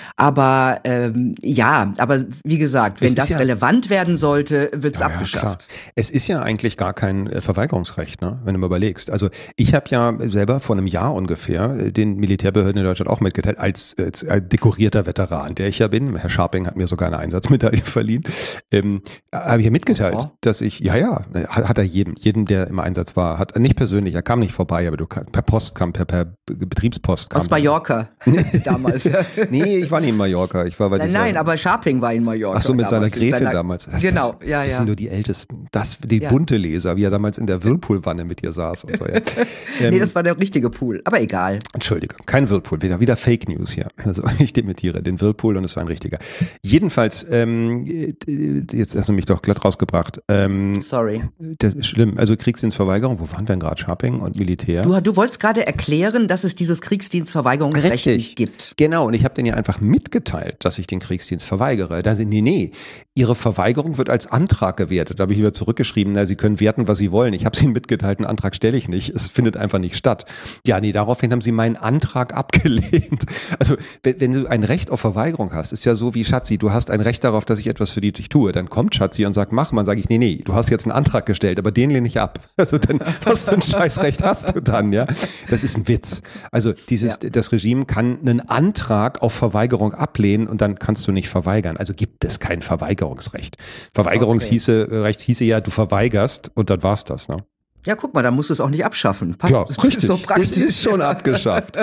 Speaker 2: Aber, ähm, ja, aber wie gesagt, wenn es das ja relevant werden sollte, wird's ja, abgeschafft.
Speaker 1: Ja, es ist ja eigentlich gar kein äh, Verweigerungsrecht, ne, wenn du mal überlegst. Also, ich habe ja selber vor einem Jahr ungefähr äh, den Militärbehörden in Deutschland auch mitgeteilt, als, als, als dekorierter Veteran, der ich ja bin. Herr Scharping hat mir sogar eine Einsatzmedaille verliehen. Ähm, habe ich ja mitgeteilt, oh. dass ich, ja, ja, hat, hat er jedem, jedem, der im Einsatz war, hat nicht persönlich, er kam nicht vorbei, aber du per Post kam, per, per Betriebspost kam.
Speaker 2: Aus Mallorca damals.
Speaker 1: Nee, ich war nicht in Mallorca. Ich war bei
Speaker 2: nein,
Speaker 1: dieser,
Speaker 2: nein, aber Scharping war in Mallorca.
Speaker 1: Ach so, mit seiner Gräfin
Speaker 2: seiner,
Speaker 1: damals. Das,
Speaker 2: genau,
Speaker 1: das,
Speaker 2: ja,
Speaker 1: das
Speaker 2: ja.
Speaker 1: sind nur die Ältesten. Das, die
Speaker 2: ja.
Speaker 1: bunte Leser, wie er damals in der Whirlpool-Wanne mit ihr saß und so. Ja.
Speaker 2: ähm, nee, das war der richtige Pool, aber egal.
Speaker 1: Entschuldige, kein Whirlpool, wieder, wieder Fake News hier. Also ich dementiere den Whirlpool und es war ein richtiger. Jedenfalls, ähm, jetzt hast du mich doch glatt rausgebracht. Ähm,
Speaker 2: Sorry.
Speaker 1: Das ist schlimm. Also Kriegsdienstverweigerung, wo waren wir denn gerade? Scharping und Militär?
Speaker 2: Du, du wolltest gerade erklären, dass es dieses Kriegsdienstverweigerungsrecht
Speaker 1: Richtig.
Speaker 2: nicht gibt.
Speaker 1: Genau, und ich habe denen ja einfach mitgeteilt, dass ich den Kriegsdienst verweigere. Da sind, nee, nee, ihre Verweigerung wird als Antrag gewertet. Da habe ich wieder zurückgeschrieben, na, sie können werten, was sie wollen. Ich habe es ihnen mitgeteilt, einen Antrag stelle ich nicht. Es findet einfach nicht statt. Ja, nee, daraufhin haben sie meinen Antrag abgelehnt. Also, wenn, wenn du ein Recht auf Verweigerung hast, ist ja so wie Schatzi, du hast ein Recht darauf, dass ich etwas für dich tue. Dann kommt Schatzi und sagt, mach mal, sage ich, nee, nee, du hast jetzt einen Antrag gestellt, aber den lehne ich ab. Also dann, was für ein Scheißrecht hast du dann, ja? Das ist ein Witz. Also dieses, ja. das Regime kann einen Antrag auf Verweigerung ablehnen und dann kannst du nicht verweigern. Also gibt es kein Verweigerungsrecht. Verweigerungsrecht okay. hieße ja, du verweigerst und dann war's das, ne?
Speaker 2: Ja, guck mal, da musst du es auch nicht abschaffen. Passt,
Speaker 1: ja,
Speaker 2: das
Speaker 1: richtig.
Speaker 2: Ist so praktisch.
Speaker 1: Es ist schon abgeschafft.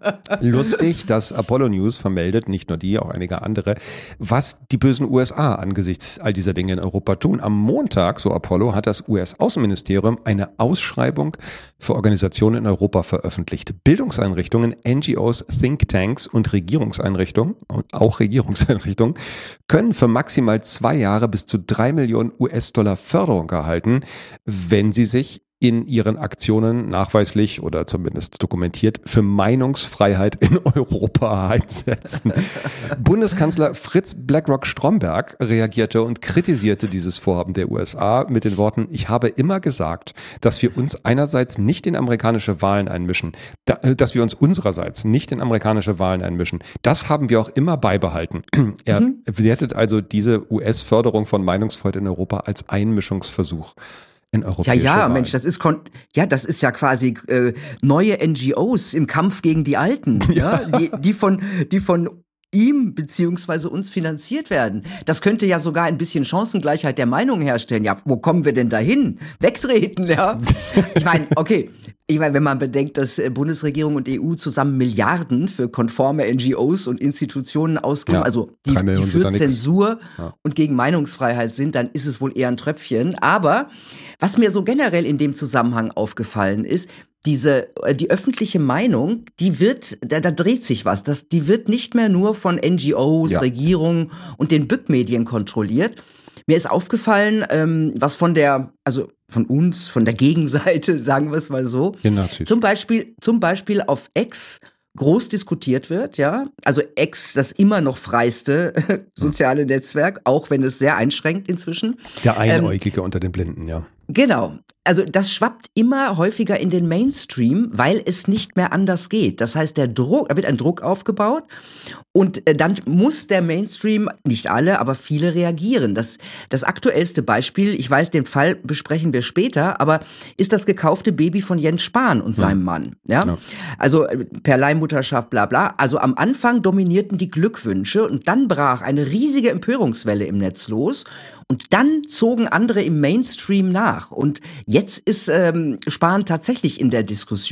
Speaker 1: Lustig, dass Apollo News vermeldet, nicht nur die, auch einige andere, was die bösen U S A angesichts all dieser Dinge in Europa tun. Am Montag, so Apollo, hat das U S-Außenministerium eine Ausschreibung für Organisationen in Europa veröffentlicht. Bildungseinrichtungen, N G Os, Thinktanks und Regierungseinrichtungen, und auch Regierungseinrichtungen, können für maximal zwei Jahre bis zu drei Millionen U S-Dollar Förderung erhalten, wenn sie sich in ihren Aktionen nachweislich oder zumindest dokumentiert für Meinungsfreiheit in Europa einsetzen. Bundeskanzler Fritz Blackrock Stromberg reagierte und kritisierte dieses Vorhaben der U S A mit den Worten, ich habe immer gesagt, dass wir uns einerseits nicht in amerikanische Wahlen einmischen, da, dass wir uns unsererseits nicht in amerikanische Wahlen einmischen. Das haben wir auch immer beibehalten. Er mhm. wertet also diese U S-Förderung von Meinungsfreiheit in Europa als Einmischungsversuch. In
Speaker 2: ja, ja,
Speaker 1: Wahlen.
Speaker 2: Mensch, das ist kon- ja, das ist ja quasi äh, neue N G Os im Kampf gegen die Alten, ja, ja die, die von, die von ihm beziehungsweise uns finanziert werden. Das könnte ja sogar ein bisschen Chancengleichheit der Meinung herstellen. Ja, wo kommen wir denn dahin? Wegtreten, ja? Ich meine, okay, ich meine, wenn man bedenkt, dass Bundesregierung und E U zusammen Milliarden für konforme N G Os und Institutionen ausgeben, ja, also die, die für Zensur ja. und gegen Meinungsfreiheit sind, dann ist es wohl eher ein Tröpfchen. Aber was mir so generell in dem Zusammenhang aufgefallen ist, diese, die öffentliche Meinung, die wird, da, da dreht sich was. Das, die wird nicht mehr nur von N G Os, ja. Regierungen und den Bückmedien kontrolliert. Mir ist aufgefallen, ähm, was von der, also von uns, von der Gegenseite, sagen wir es mal so, zum Beispiel, zum Beispiel auf X groß diskutiert wird, ja. Also X, das immer noch freiste soziale Netzwerk, auch wenn es sehr einschränkt inzwischen.
Speaker 1: Der Einäugige ähm, unter den Blinden, ja.
Speaker 2: Genau. Also das schwappt immer häufiger in den Mainstream, weil es nicht mehr anders geht. Das heißt, der Druck, da wird ein Druck aufgebaut und dann muss der Mainstream, nicht alle, aber viele reagieren. Das, das aktuellste Beispiel, ich weiß, den Fall besprechen wir später, aber ist das gekaufte Baby von Jens Spahn und seinem ja. Mann. Ja? ja? Also per Leihmutterschaft, bla bla. Also am Anfang dominierten die Glückwünsche und dann brach eine riesige Empörungswelle im Netz los. Und dann zogen andere im Mainstream nach. Und jetzt ist ähm, Spahn tatsächlich in der Diskussion.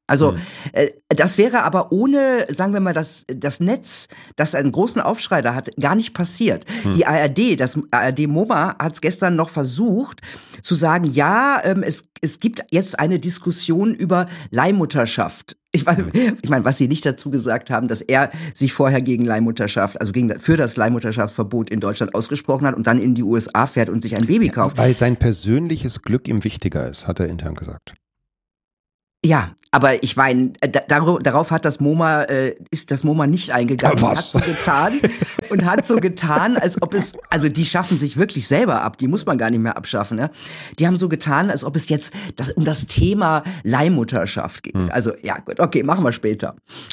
Speaker 2: Also
Speaker 1: Hm.
Speaker 2: äh, das wäre aber ohne, sagen wir mal, das, das Netz, das einen großen Aufschrei da hat, gar nicht passiert.
Speaker 1: Hm.
Speaker 2: Die A R D, das A R D-MoMA hat es gestern noch versucht zu sagen, ja, ähm, es, es gibt jetzt eine Diskussion über Leihmutterschaft. Ich meine, ich meine, was sie nicht dazu gesagt haben, dass er sich vorher gegen Leihmutterschaft, also gegen, für das Leihmutterschaftsverbot in Deutschland ausgesprochen hat und dann in die U S A fährt und sich ein Baby kauft.
Speaker 1: Weil sein persönliches Glück ihm wichtiger ist, hat er intern gesagt.
Speaker 2: Ja, aber ich meine, da, darauf hat das MoMA, äh, ist das MoMA nicht eingegangen.
Speaker 1: Was?
Speaker 2: Hat so getan und hat so getan, als ob es, also die schaffen sich wirklich selber ab, die muss man gar nicht mehr abschaffen. Ja? Die haben so getan, als ob es jetzt das, um das Thema Leihmutterschaft geht. Hm. Also ja, gut, okay, machen wir später.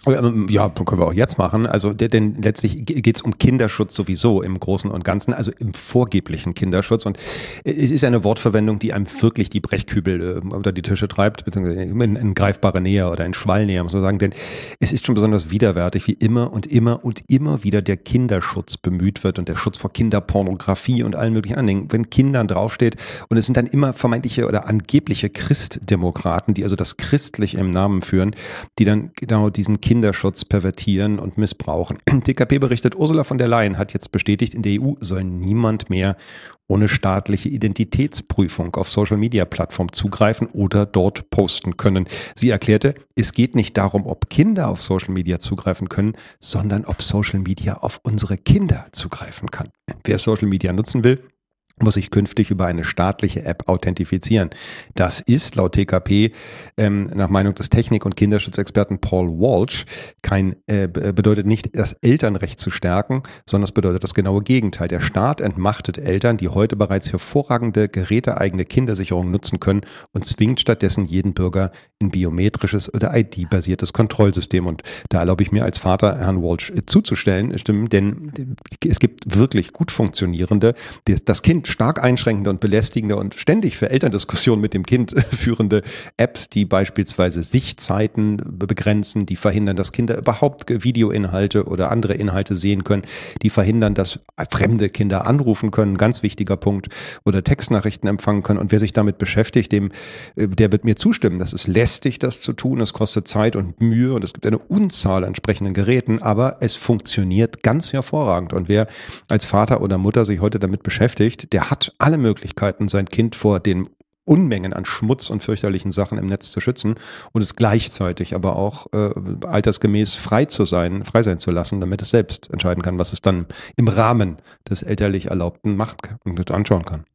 Speaker 1: Ja, können wir auch jetzt machen. Also denn letztlich geht es um Kinderschutz sowieso im Großen und Ganzen, also im vorgeblichen Kinderschutz. Und es ist eine Wortverwendung, die einem wirklich die Brechkübel äh, unter die Tische treibt, beziehungsweise in, in greifbare Nähe oder in Schwallnähe, muss man sagen. Denn es ist schon besonders widerwärtig, wie immer und immer und immer wieder der Kinderschutz bemüht wird und der Schutz vor Kinderpornografie und allen möglichen anderen Dingen. Wenn Kindern draufsteht und es sind dann immer vermeintliche oder angebliche Christdemokraten, die also das Christliche im Namen führen, die dann genau diesen Kinderschutz pervertieren und missbrauchen. D K P berichtet, Ursula von der Leyen hat jetzt bestätigt, in der E U soll niemand mehr ohne staatliche Identitätsprüfung auf Social-Media-Plattformen zugreifen oder dort posten können. Sie erklärte, es geht nicht darum, ob Kinder auf Social Media zugreifen können, sondern ob Social Media auf unsere Kinder zugreifen kann. Wer Social Media nutzen will, muss sich künftig über eine staatliche App authentifizieren. Das ist laut T K P ähm, nach Meinung des Technik- und Kinderschutzexperten Paul Walsh kein äh, bedeutet nicht, das Elternrecht zu stärken, sondern es bedeutet das genaue Gegenteil. Der Staat entmachtet Eltern, die heute bereits hervorragende geräteeigene Kindersicherung nutzen können und zwingt stattdessen jeden Bürger in biometrisches oder I D-basiertes Kontrollsystem. Und da erlaube ich mir als Vater Herrn Walsh äh, zuzustellen, stimmen, denn es gibt wirklich gut funktionierende, das Kind stark einschränkende und belästigende und ständig für Elterndiskussionen mit dem Kind führende Apps, die beispielsweise Sichtzeiten begrenzen, die verhindern, dass Kinder überhaupt Videoinhalte oder andere Inhalte sehen können, die verhindern, dass fremde Kinder anrufen können, ganz wichtiger Punkt, oder Textnachrichten empfangen können. Und wer sich damit beschäftigt, dem, der wird mir zustimmen. Das ist lästig, das zu tun, es kostet Zeit und Mühe und es gibt eine Unzahl an entsprechenden Geräten, aber es funktioniert ganz hervorragend. Und wer als Vater oder Mutter sich heute damit beschäftigt, der hat alle Möglichkeiten, sein Kind vor den Unmengen an Schmutz und fürchterlichen Sachen im Netz zu schützen und es gleichzeitig aber auch äh, altersgemäß frei zu sein, frei sein zu lassen, damit es selbst entscheiden kann, was es dann im Rahmen des elterlich Erlaubten macht und anschauen kann.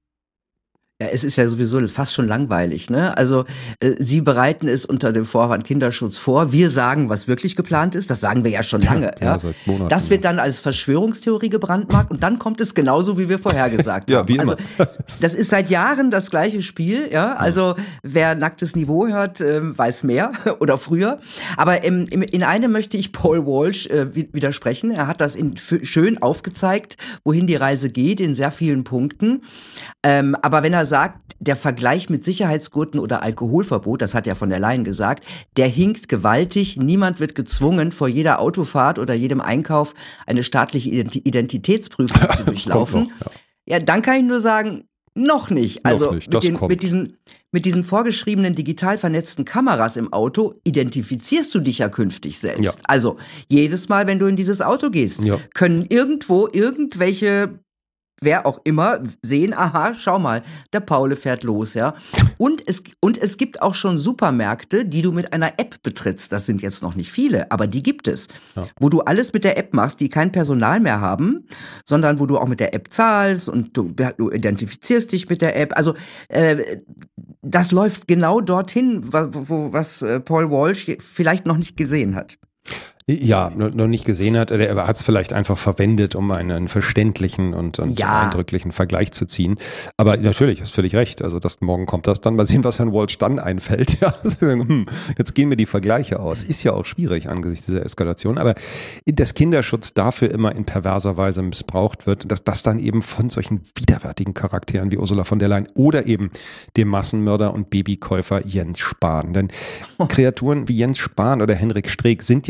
Speaker 2: Ja, es ist ja sowieso fast schon langweilig, ne? Also äh, Sie bereiten es unter dem Vorwand Kinderschutz vor. Wir sagen, was wirklich geplant ist. Das sagen wir ja schon lange. Ja, ja.
Speaker 1: Seit Monaten,
Speaker 2: das wird dann als Verschwörungstheorie gebrandmarkt und dann kommt es genauso, wie wir vorhergesagt
Speaker 1: ja,
Speaker 2: haben.
Speaker 1: Wie immer.
Speaker 2: Also das ist seit Jahren das gleiche Spiel. Ja, also wer nacktes Niveau hört, äh, weiß mehr oder früher. Aber im, im, in einem möchte ich Paul Walsh äh, widersprechen. Er hat das in, schön aufgezeigt, wohin die Reise geht in sehr vielen Punkten. Ähm, aber wenn er sagt, der Vergleich mit Sicherheitsgurten oder Alkoholverbot, das hat er von der Leyen gesagt, der hinkt gewaltig. Niemand wird gezwungen, vor jeder Autofahrt oder jedem Einkauf eine staatliche Identitätsprüfung zu durchlaufen. Noch, ja. ja, dann kann ich nur sagen, noch nicht. Also
Speaker 1: noch nicht.
Speaker 2: Mit, den, mit, diesen, mit diesen vorgeschriebenen digital vernetzten Kameras im Auto identifizierst du dich ja künftig selbst. Ja. Also jedes Mal, wenn du in dieses Auto gehst, ja. können irgendwo irgendwelche wer auch immer sehen, aha, schau mal, der Paule fährt los, ja. Und es, und es gibt auch schon Supermärkte, die du mit einer App betrittst. Das sind jetzt noch nicht viele, aber die gibt es. Ja. Wo du alles mit der App machst, die kein Personal mehr haben, sondern wo du auch mit der App zahlst und du, du identifizierst dich mit der App. Also äh, das läuft genau dorthin, wo, wo, was Paul Walsh vielleicht noch nicht gesehen hat.
Speaker 1: Ja, noch nicht gesehen hat. Er hat es vielleicht einfach verwendet, um einen verständlichen und, und ja. eindrücklichen Vergleich zu ziehen. Aber natürlich, hast völlig recht. Also das, morgen kommt das dann. Mal sehen, was Herrn Walsh dann einfällt. Ja, jetzt gehen mir die Vergleiche aus. Ist ja auch schwierig angesichts dieser Eskalation. Aber dass Kinderschutz dafür immer in perverser Weise missbraucht wird, dass das dann eben von solchen widerwärtigen Charakteren wie Ursula von der Leyen oder eben dem Massenmörder und Babykäufer Jens Spahn. Denn Kreaturen wie Jens Spahn oder Henrik Streeck sind ja in ihrer Widerwärtigkeit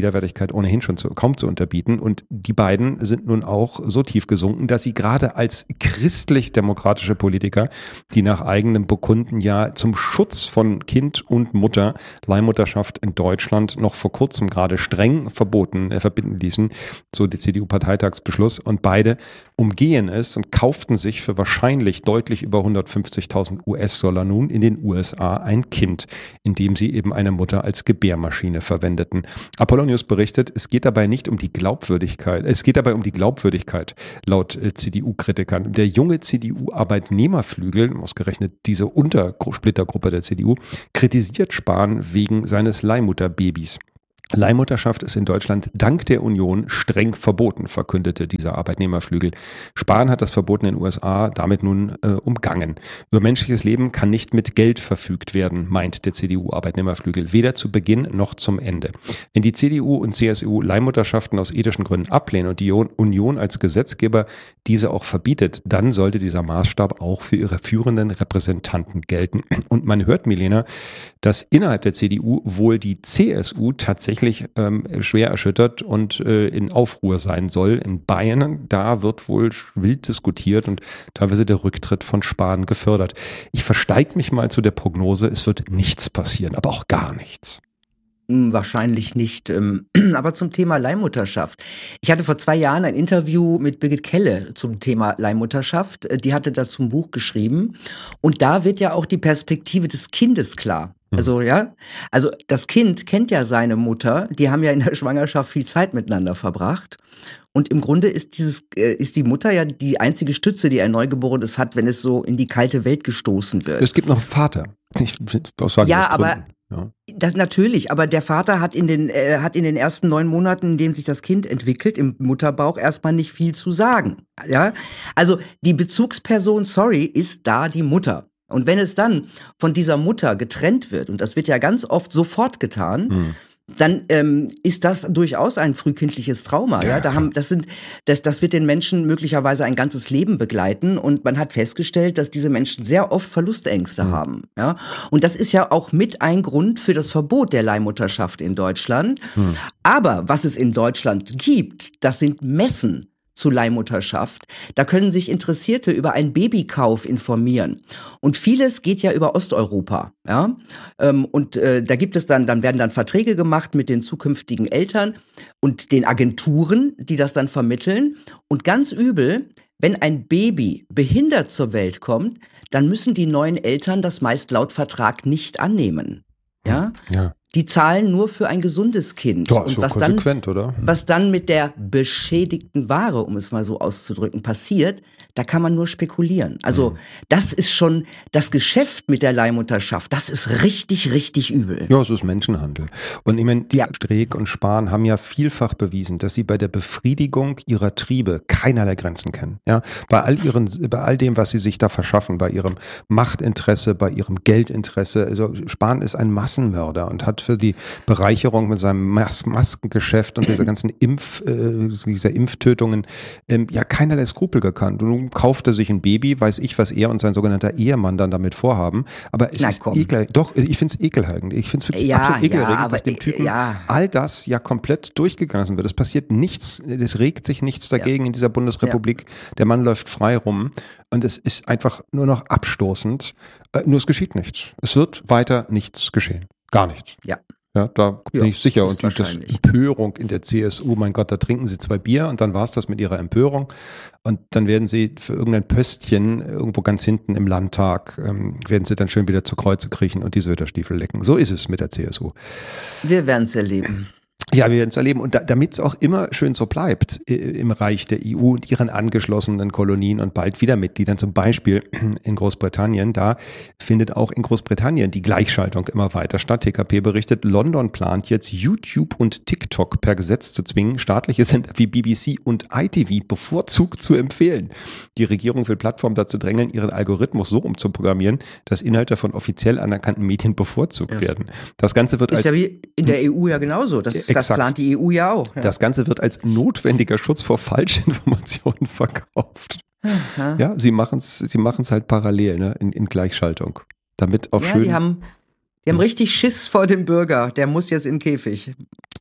Speaker 1: Widerwärtigkeit ohnehin schon zu, kaum zu unterbieten. Und die beiden sind nun auch so tief gesunken, dass sie gerade als christlich-demokratische Politiker, die nach eigenem Bekunden ja zum Schutz von Kind und Mutter Leihmutterschaft in Deutschland noch vor kurzem gerade streng verboten, äh, verbinden ließen, so die C D U-Parteitagsbeschluss. Und beide umgehen es und kauften sich für wahrscheinlich deutlich über hundertfünfzigtausend US-Dollar nun in den U S A ein Kind, indem sie eben eine Mutter als Gebärmaschine verwendeten. Apollonius berichtet, es geht dabei nicht um die Glaubwürdigkeit, es geht dabei um die Glaubwürdigkeit, laut äh, C D U-Kritikern. Der junge C D U-Arbeitnehmerflügel, ausgerechnet diese Untersplittergruppe der C D U, kritisiert Spahn wegen seines Leihmutterbabys. Leihmutterschaft ist in Deutschland dank der Union streng verboten, verkündete dieser Arbeitnehmerflügel. Spahn hat das Verbot in den U S A damit nun äh, umgangen. Über menschliches Leben kann nicht mit Geld verfügt werden, meint der C D U-Arbeitnehmerflügel, weder zu Beginn noch zum Ende. Wenn die C D U und C S U Leihmutterschaften aus ethischen Gründen ablehnen und die Union als Gesetzgeber diese auch verbietet, dann sollte dieser Maßstab auch für ihre führenden Repräsentanten gelten. Und man hört, Milena, dass innerhalb der C D U wohl die C S U tatsächlich ähm, schwer erschüttert und äh, in Aufruhr sein soll. In Bayern, da wird wohl wild diskutiert und teilweise der Rücktritt von Spahn gefördert. Ich versteige mich mal zu der Prognose, es wird nichts passieren, aber auch gar nichts.
Speaker 2: Wahrscheinlich nicht. Aber zum Thema Leihmutterschaft. Ich hatte vor zwei Jahren ein Interview mit Birgit Kelle zum Thema Leihmutterschaft. Die hatte dazu ein Buch geschrieben. Und da wird ja auch die Perspektive des Kindes klar. Also, ja, also das Kind kennt ja seine Mutter. Die haben ja in der Schwangerschaft viel Zeit miteinander verbracht. Und im Grunde ist dieses, ist die Mutter ja die einzige Stütze, die ein Neugeborenes hat, wenn es so in die kalte Welt gestoßen wird.
Speaker 1: Es gibt noch einen Vater. Ich, sagen,
Speaker 2: ja, aber ja. Das natürlich, aber der Vater hat in den äh, hat in den ersten neun Monaten, in denen sich das Kind entwickelt, im Mutterbauch erstmal nicht viel zu sagen. Ja, also die Bezugsperson, sorry, ist da die Mutter. Und wenn es dann von dieser Mutter getrennt wird, und das wird ja ganz oft sofort getan, hm. dann ähm, ist das durchaus ein frühkindliches Trauma. Ja, ja da haben, das sind, das, das wird den Menschen möglicherweise ein ganzes Leben begleiten. Und man hat festgestellt, dass diese Menschen sehr oft Verlustängste mhm. haben. Ja, und das ist ja auch mit ein Grund für das Verbot der Leihmutterschaft in Deutschland. Mhm. Aber was es in Deutschland gibt, das sind Messen zu Leihmutterschaft. Da können sich Interessierte über einen Babykauf informieren. Und vieles geht ja über Osteuropa. Ja? Und äh, da gibt es dann, dann werden dann Verträge gemacht mit den zukünftigen Eltern und den Agenturen, die das dann vermitteln. Und ganz übel, wenn ein Baby behindert zur Welt kommt, dann müssen die neuen Eltern das meist laut Vertrag nicht annehmen. Ja? Ja. Die zahlen nur für ein gesundes Kind.
Speaker 1: Ja, und was konsequent, dann, oder?
Speaker 2: Was dann mit der beschädigten Ware, um es mal so auszudrücken, passiert, da kann man nur spekulieren. Also mhm. das ist schon das Geschäft mit der Leihmutterschaft. Das ist richtig, richtig übel.
Speaker 1: Ja, es ist Menschenhandel. Und ich meine, die ja. Streeck und Spahn haben ja vielfach bewiesen, dass sie bei der Befriedigung ihrer Triebe keinerlei Grenzen kennen. Ja, bei all ihren, bei all dem, was sie sich da verschaffen, bei ihrem Machtinteresse, bei ihrem Geldinteresse. Also Spahn ist ein Massenmörder und hat für die Bereicherung mit seinem Mas- Maskengeschäft und dieser ganzen Impf, äh, dieser Impftötungen ähm, ja keinerlei Skrupel gekannt. Und nun kauft er sich ein Baby, weiß ich, was er und sein sogenannter Ehemann dann damit vorhaben. Aber es Na, ist ekel, doch, ich finde es ekelhaft. Ich finde es
Speaker 2: ja,
Speaker 1: absolut ekelerregend,
Speaker 2: ja,
Speaker 1: dass dem Typen ja. all das ja komplett durchgegangen wird. Es passiert nichts, es regt sich nichts dagegen ja. in dieser Bundesrepublik. Ja. Der Mann läuft frei rum und es ist einfach nur noch abstoßend. Äh, nur es geschieht nichts. Es wird weiter nichts geschehen. Gar nichts.
Speaker 2: Ja.
Speaker 1: Ja, da bin ja, ich sicher. Und die das Empörung in der C S U, mein Gott, da trinken sie zwei Bier und dann war es das mit ihrer Empörung. Und dann werden sie für irgendein Pöstchen irgendwo ganz hinten im Landtag, ähm, werden sie dann schön wieder zu Kreuze kriechen und die Söderstiefel lecken. So ist es mit der C S U.
Speaker 2: Wir werden es erleben.
Speaker 1: Ja, wir werden es erleben. Und da, damit es auch immer schön so bleibt äh, im Reich der E U und ihren angeschlossenen Kolonien und bald wieder Mitgliedern, zum Beispiel in Großbritannien, da findet auch in Großbritannien die Gleichschaltung immer weiter statt. T K P berichtet, London plant jetzt YouTube und TikTok per Gesetz zu zwingen, staatliche Sender wie B B C und I T V bevorzugt zu empfehlen. Die Regierung will Plattformen dazu drängeln, ihren Algorithmus so umzuprogrammieren, dass Inhalte von offiziell anerkannten Medien bevorzugt ja. werden. Das Ganze wird
Speaker 2: ist
Speaker 1: als...
Speaker 2: ja wie in der E U ja genauso. Das Das plant die E U ja auch. Ja.
Speaker 1: Das Ganze wird als notwendiger Schutz vor Falschinformationen verkauft. Aha. Ja, sie machen es sie machen's halt parallel, ne, in, in Gleichschaltung. Damit auch
Speaker 2: ja,
Speaker 1: schön.
Speaker 2: Die haben, die haben richtig Schiss vor dem Bürger. Der muss jetzt in den Käfig.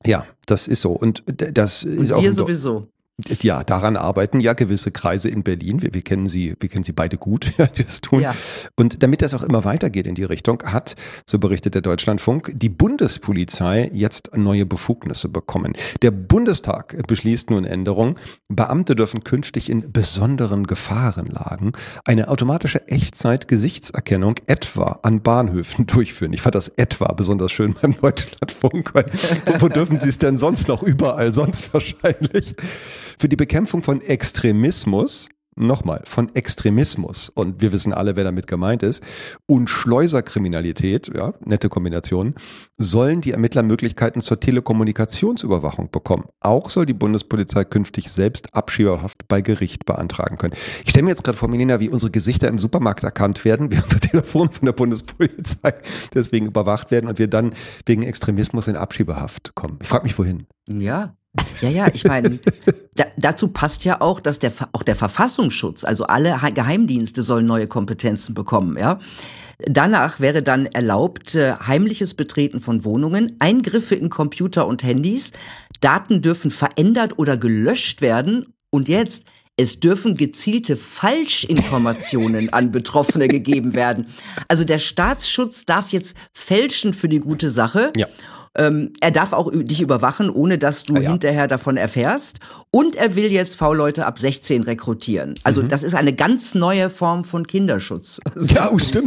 Speaker 1: Ja, das ist so. Und das ist
Speaker 2: Und
Speaker 1: auch.
Speaker 2: wir sowieso.
Speaker 1: Ja, daran arbeiten ja gewisse Kreise in Berlin. Wir, wir kennen sie, wir kennen sie beide gut, die das tun. Ja. Und damit das auch immer weitergeht in die Richtung, hat, so berichtet der Deutschlandfunk, die Bundespolizei jetzt neue Befugnisse bekommen. Der Bundestag beschließt nun Änderungen. Beamte dürfen künftig in besonderen Gefahrenlagen eine automatische Echtzeit-Gesichtserkennung etwa an Bahnhöfen durchführen. Ich fand das etwa besonders schön beim Deutschlandfunk, weil wo dürfen sie es denn sonst noch? Überall sonst wahrscheinlich. Für die Bekämpfung von Extremismus, nochmal, von Extremismus, und wir wissen alle, wer damit gemeint ist, und Schleuserkriminalität, ja, nette Kombination, sollen die Ermittler Möglichkeiten zur Telekommunikationsüberwachung bekommen. Auch soll die Bundespolizei künftig selbst Abschiebehaft bei Gericht beantragen können. Ich stelle mir jetzt gerade vor, Melina, wie unsere Gesichter im Supermarkt erkannt werden, wie unser Telefon von der Bundespolizei deswegen überwacht werden und wir dann wegen Extremismus in Abschiebehaft kommen. Ich frage mich, wohin.
Speaker 2: Ja. Ja, ja, ich meine, da, dazu passt ja auch, dass der auch der Verfassungsschutz, also alle Geheimdienste sollen neue Kompetenzen bekommen, ja. Danach wäre dann erlaubt äh, heimliches Betreten von Wohnungen, Eingriffe in Computer und Handys, Daten dürfen verändert oder gelöscht werden und jetzt, es dürfen gezielte Falschinformationen an Betroffene gegeben werden. Also der Staatsschutz darf jetzt fälschen für die gute Sache. Ja. Ähm, er darf auch dich überwachen, ohne dass du ja, ja. hinterher davon erfährst. Und er will jetzt V-Leute ab sechzehn rekrutieren. Also mhm. das ist eine ganz neue Form von Kinderschutz.
Speaker 1: Ja, oh, stimmt.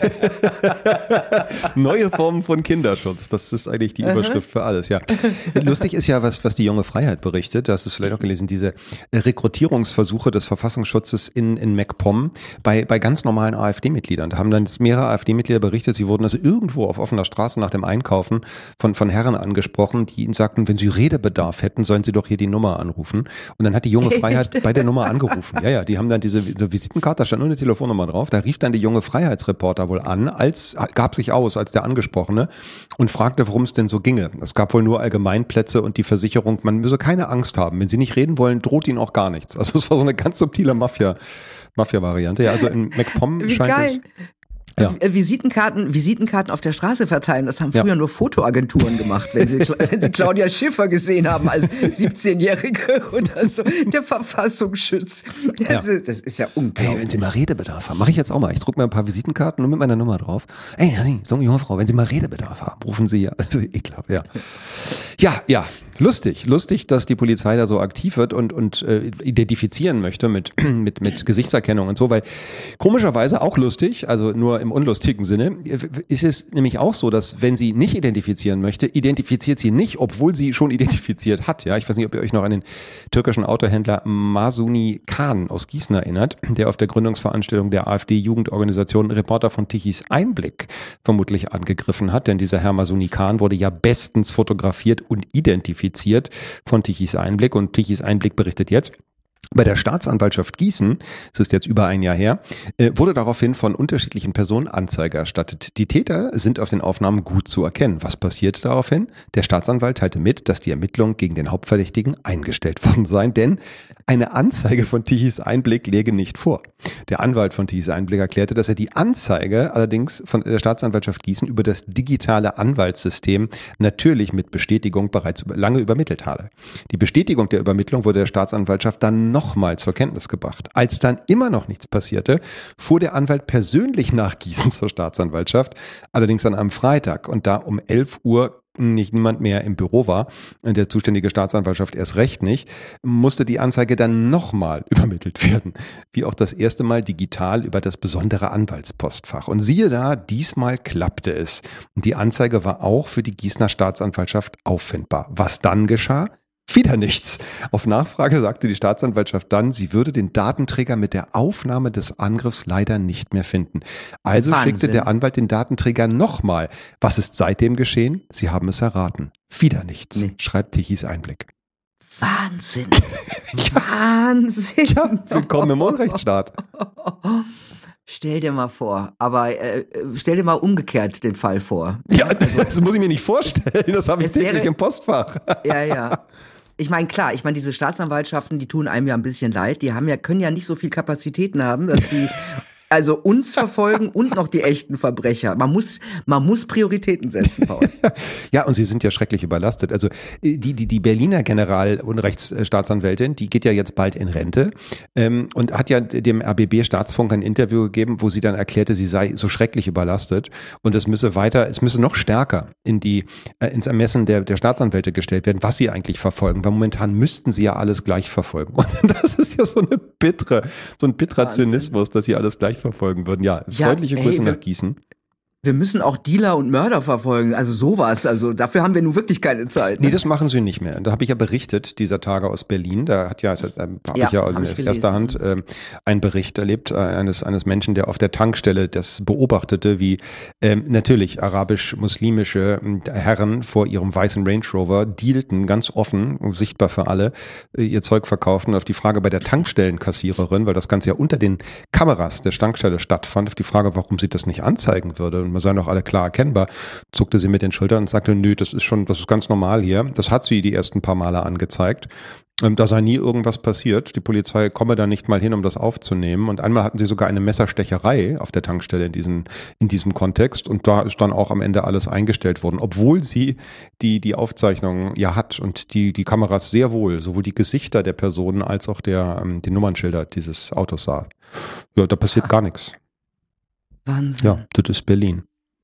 Speaker 1: Neue Formen von Kinderschutz. Das ist eigentlich die Überschrift für alles, ja. Lustig ist ja, was, was die Junge Freiheit berichtet. Du hast es vielleicht auch gelesen, diese Rekrutierungsversuche des Verfassungsschutzes in, in MacPom bei, bei ganz normalen AfD-Mitgliedern. Da haben dann jetzt mehrere AfD-Mitglieder berichtet, sie wurden also irgendwo auf offener Straße nach dem Einkaufen von von Herren angesprochen, die ihnen sagten, wenn sie Redebedarf hätten, sollen sie doch hier die Nummer anrufen. Und dann hat die Junge Freiheit bei der Nummer angerufen. Ja, ja, die haben dann diese, diese Visitenkarte, da stand nur eine Telefonnummer drauf. Da rief dann die junge Freiheitsreporter wohl an, als gab sich aus als der Angesprochene und fragte, worum es denn so ginge. Es gab wohl nur Allgemeinplätze und die Versicherung, man müsse keine Angst haben. Wenn sie nicht reden wollen, droht ihnen auch gar nichts. Also es war so eine ganz subtile Mafia, Mafia-Variante. Ja, also in MacPom
Speaker 2: Wie
Speaker 1: scheint
Speaker 2: geil. es... Ja. Visitenkarten, Visitenkarten auf der Straße verteilen, das haben früher ja. nur Fotoagenturen gemacht, wenn sie, wenn sie Claudia Schiffer gesehen haben als siebzehnjährige oder so. Der Verfassungsschutz. Das, ja. ist, das ist ja unglaublich.
Speaker 1: Hey, wenn Sie mal Redebedarf haben, mache ich jetzt auch mal. Ich drucke mir ein paar Visitenkarten nur mit meiner Nummer drauf. Ey, so eine junge Frau, wenn Sie mal Redebedarf haben, rufen Sie ja. Also, ekelhaft, ja. Ja, ja. Lustig, lustig, dass die Polizei da so aktiv wird und, und äh, identifizieren möchte mit, mit, mit Gesichtserkennung und so, weil komischerweise auch lustig, also nur im unlustigen Sinne, ist es nämlich auch so, dass wenn sie nicht identifizieren möchte, identifiziert sie nicht, obwohl sie schon identifiziert hat. Ja, ich weiß nicht, ob ihr euch noch an den türkischen Autohändler Masuni Khan aus Gießen erinnert, der auf der Gründungsveranstaltung der AfD-Jugendorganisation Reporter von Tichys Einblick vermutlich angegriffen hat, denn dieser Herr Masuni Khan wurde ja bestens fotografiert und identifiziert von Tichys Einblick und Tichys Einblick berichtet jetzt, bei der Staatsanwaltschaft Gießen, das ist jetzt über ein Jahr her, wurde daraufhin von unterschiedlichen Personen Anzeige erstattet. Die Täter sind auf den Aufnahmen gut zu erkennen. Was passierte daraufhin? Der Staatsanwalt teilte mit, dass die Ermittlungen gegen den Hauptverdächtigen eingestellt worden seien, denn eine Anzeige von Tichys Einblick läge nicht vor. Der Anwalt von Tichys Einblick erklärte, dass er die Anzeige allerdings von der Staatsanwaltschaft Gießen über das digitale Anwaltssystem natürlich mit Bestätigung bereits lange übermittelt habe. Die Bestätigung der Übermittlung wurde der Staatsanwaltschaft dann nochmal zur Kenntnis gebracht. Als dann immer noch nichts passierte, fuhr der Anwalt persönlich nach Gießen zur Staatsanwaltschaft, allerdings an einem Freitag und da um elf Uhr nicht niemand mehr im Büro war, der zuständige Staatsanwaltschaft erst recht nicht, musste die Anzeige dann nochmal übermittelt werden, wie auch das erste Mal digital über das besondere Anwaltspostfach. Und siehe da, diesmal klappte es. Und die Anzeige war auch für die Gießener Staatsanwaltschaft auffindbar. Was dann geschah? Wieder nichts. Auf Nachfrage sagte die Staatsanwaltschaft dann, sie würde den Datenträger mit der Aufnahme des Angriffs leider nicht mehr finden. Also Wahnsinn. Schickte der Anwalt den Datenträger nochmal. Was ist seitdem geschehen? Sie haben es erraten. Wieder nichts, nee. schreibt Tichys Einblick.
Speaker 2: Wahnsinn. Wahnsinn.
Speaker 1: Ja, willkommen im Unrechtsstaat.
Speaker 2: Stell dir mal vor, aber äh, stell dir mal umgekehrt den Fall vor.
Speaker 1: Ja, also, das muss ich mir nicht vorstellen, das habe ich täglich wäre, im Postfach.
Speaker 2: Ja, ja. Ich meine, klar, ich meine, diese Staatsanwaltschaften, die tun einem ja ein bisschen leid. Die haben ja, können ja nicht so viel Kapazitäten haben, dass die Also uns verfolgen und noch die echten Verbrecher. Man muss, man muss Prioritäten setzen, Paul.
Speaker 1: Ja, und sie sind ja schrecklich überlastet. Also die, die, die Berliner General-Unrechtsstaatsanwältin, die geht ja jetzt bald in Rente ähm, und hat ja dem R B B-Staatsfunk ein Interview gegeben, wo sie dann erklärte, sie sei so schrecklich überlastet und es müsse weiter, es müsse noch stärker in die, äh, ins Ermessen der, der Staatsanwälte gestellt werden, was sie eigentlich verfolgen. Weil momentan müssten sie ja alles gleich verfolgen. Und das ist ja so eine bittere, so ein bitterer
Speaker 2: Wahnsinn.
Speaker 1: Zynismus, dass sie alles gleich verfolgen würden. Ja,
Speaker 2: Ja,
Speaker 1: freundliche Grüße
Speaker 2: ey, wir-
Speaker 1: nach Gießen.
Speaker 2: Wir müssen auch Dealer und Mörder verfolgen, also sowas. Also dafür haben wir nun wirklich keine Zeit.
Speaker 1: Nee,
Speaker 2: Ne?
Speaker 1: das machen sie nicht mehr. Da habe ich ja berichtet, dieser Tage aus Berlin. Da hat ja, da habe
Speaker 2: Ja,
Speaker 1: ich ja
Speaker 2: hab
Speaker 1: aus
Speaker 2: ich
Speaker 1: erster
Speaker 2: gelesen.
Speaker 1: Hand ähm, einen Bericht erlebt, äh, eines, eines Menschen, der auf der Tankstelle das beobachtete, wie ähm, natürlich arabisch-muslimische ähm, Herren vor ihrem weißen Range Rover dealten, ganz offen, sichtbar für alle, äh, ihr Zeug verkauften. Auf die Frage bei der Tankstellenkassiererin, weil das Ganze ja unter den Kameras der Tankstelle stattfand, auf die Frage, warum sie das nicht anzeigen würde. Und wir seien doch alle klar erkennbar, zuckte sie mit den Schultern und sagte, nö, das ist schon, das ist ganz normal hier. Das hat sie die ersten paar Male angezeigt. Ähm, Da sei nie irgendwas passiert. Die Polizei komme da nicht mal hin, um das aufzunehmen. Und einmal hatten sie sogar eine Messerstecherei auf der Tankstelle in diesem, in diesem Kontext. Und da ist dann auch am Ende alles eingestellt worden, obwohl sie die, die Aufzeichnung ja hat und die, die Kameras sehr wohl, sowohl die Gesichter der Personen als auch der, ähm, die Nummernschilder dieses Autos sah. Ja, da passiert gar nichts.
Speaker 2: Wahnsinn.
Speaker 1: Ja, das ist Berlin.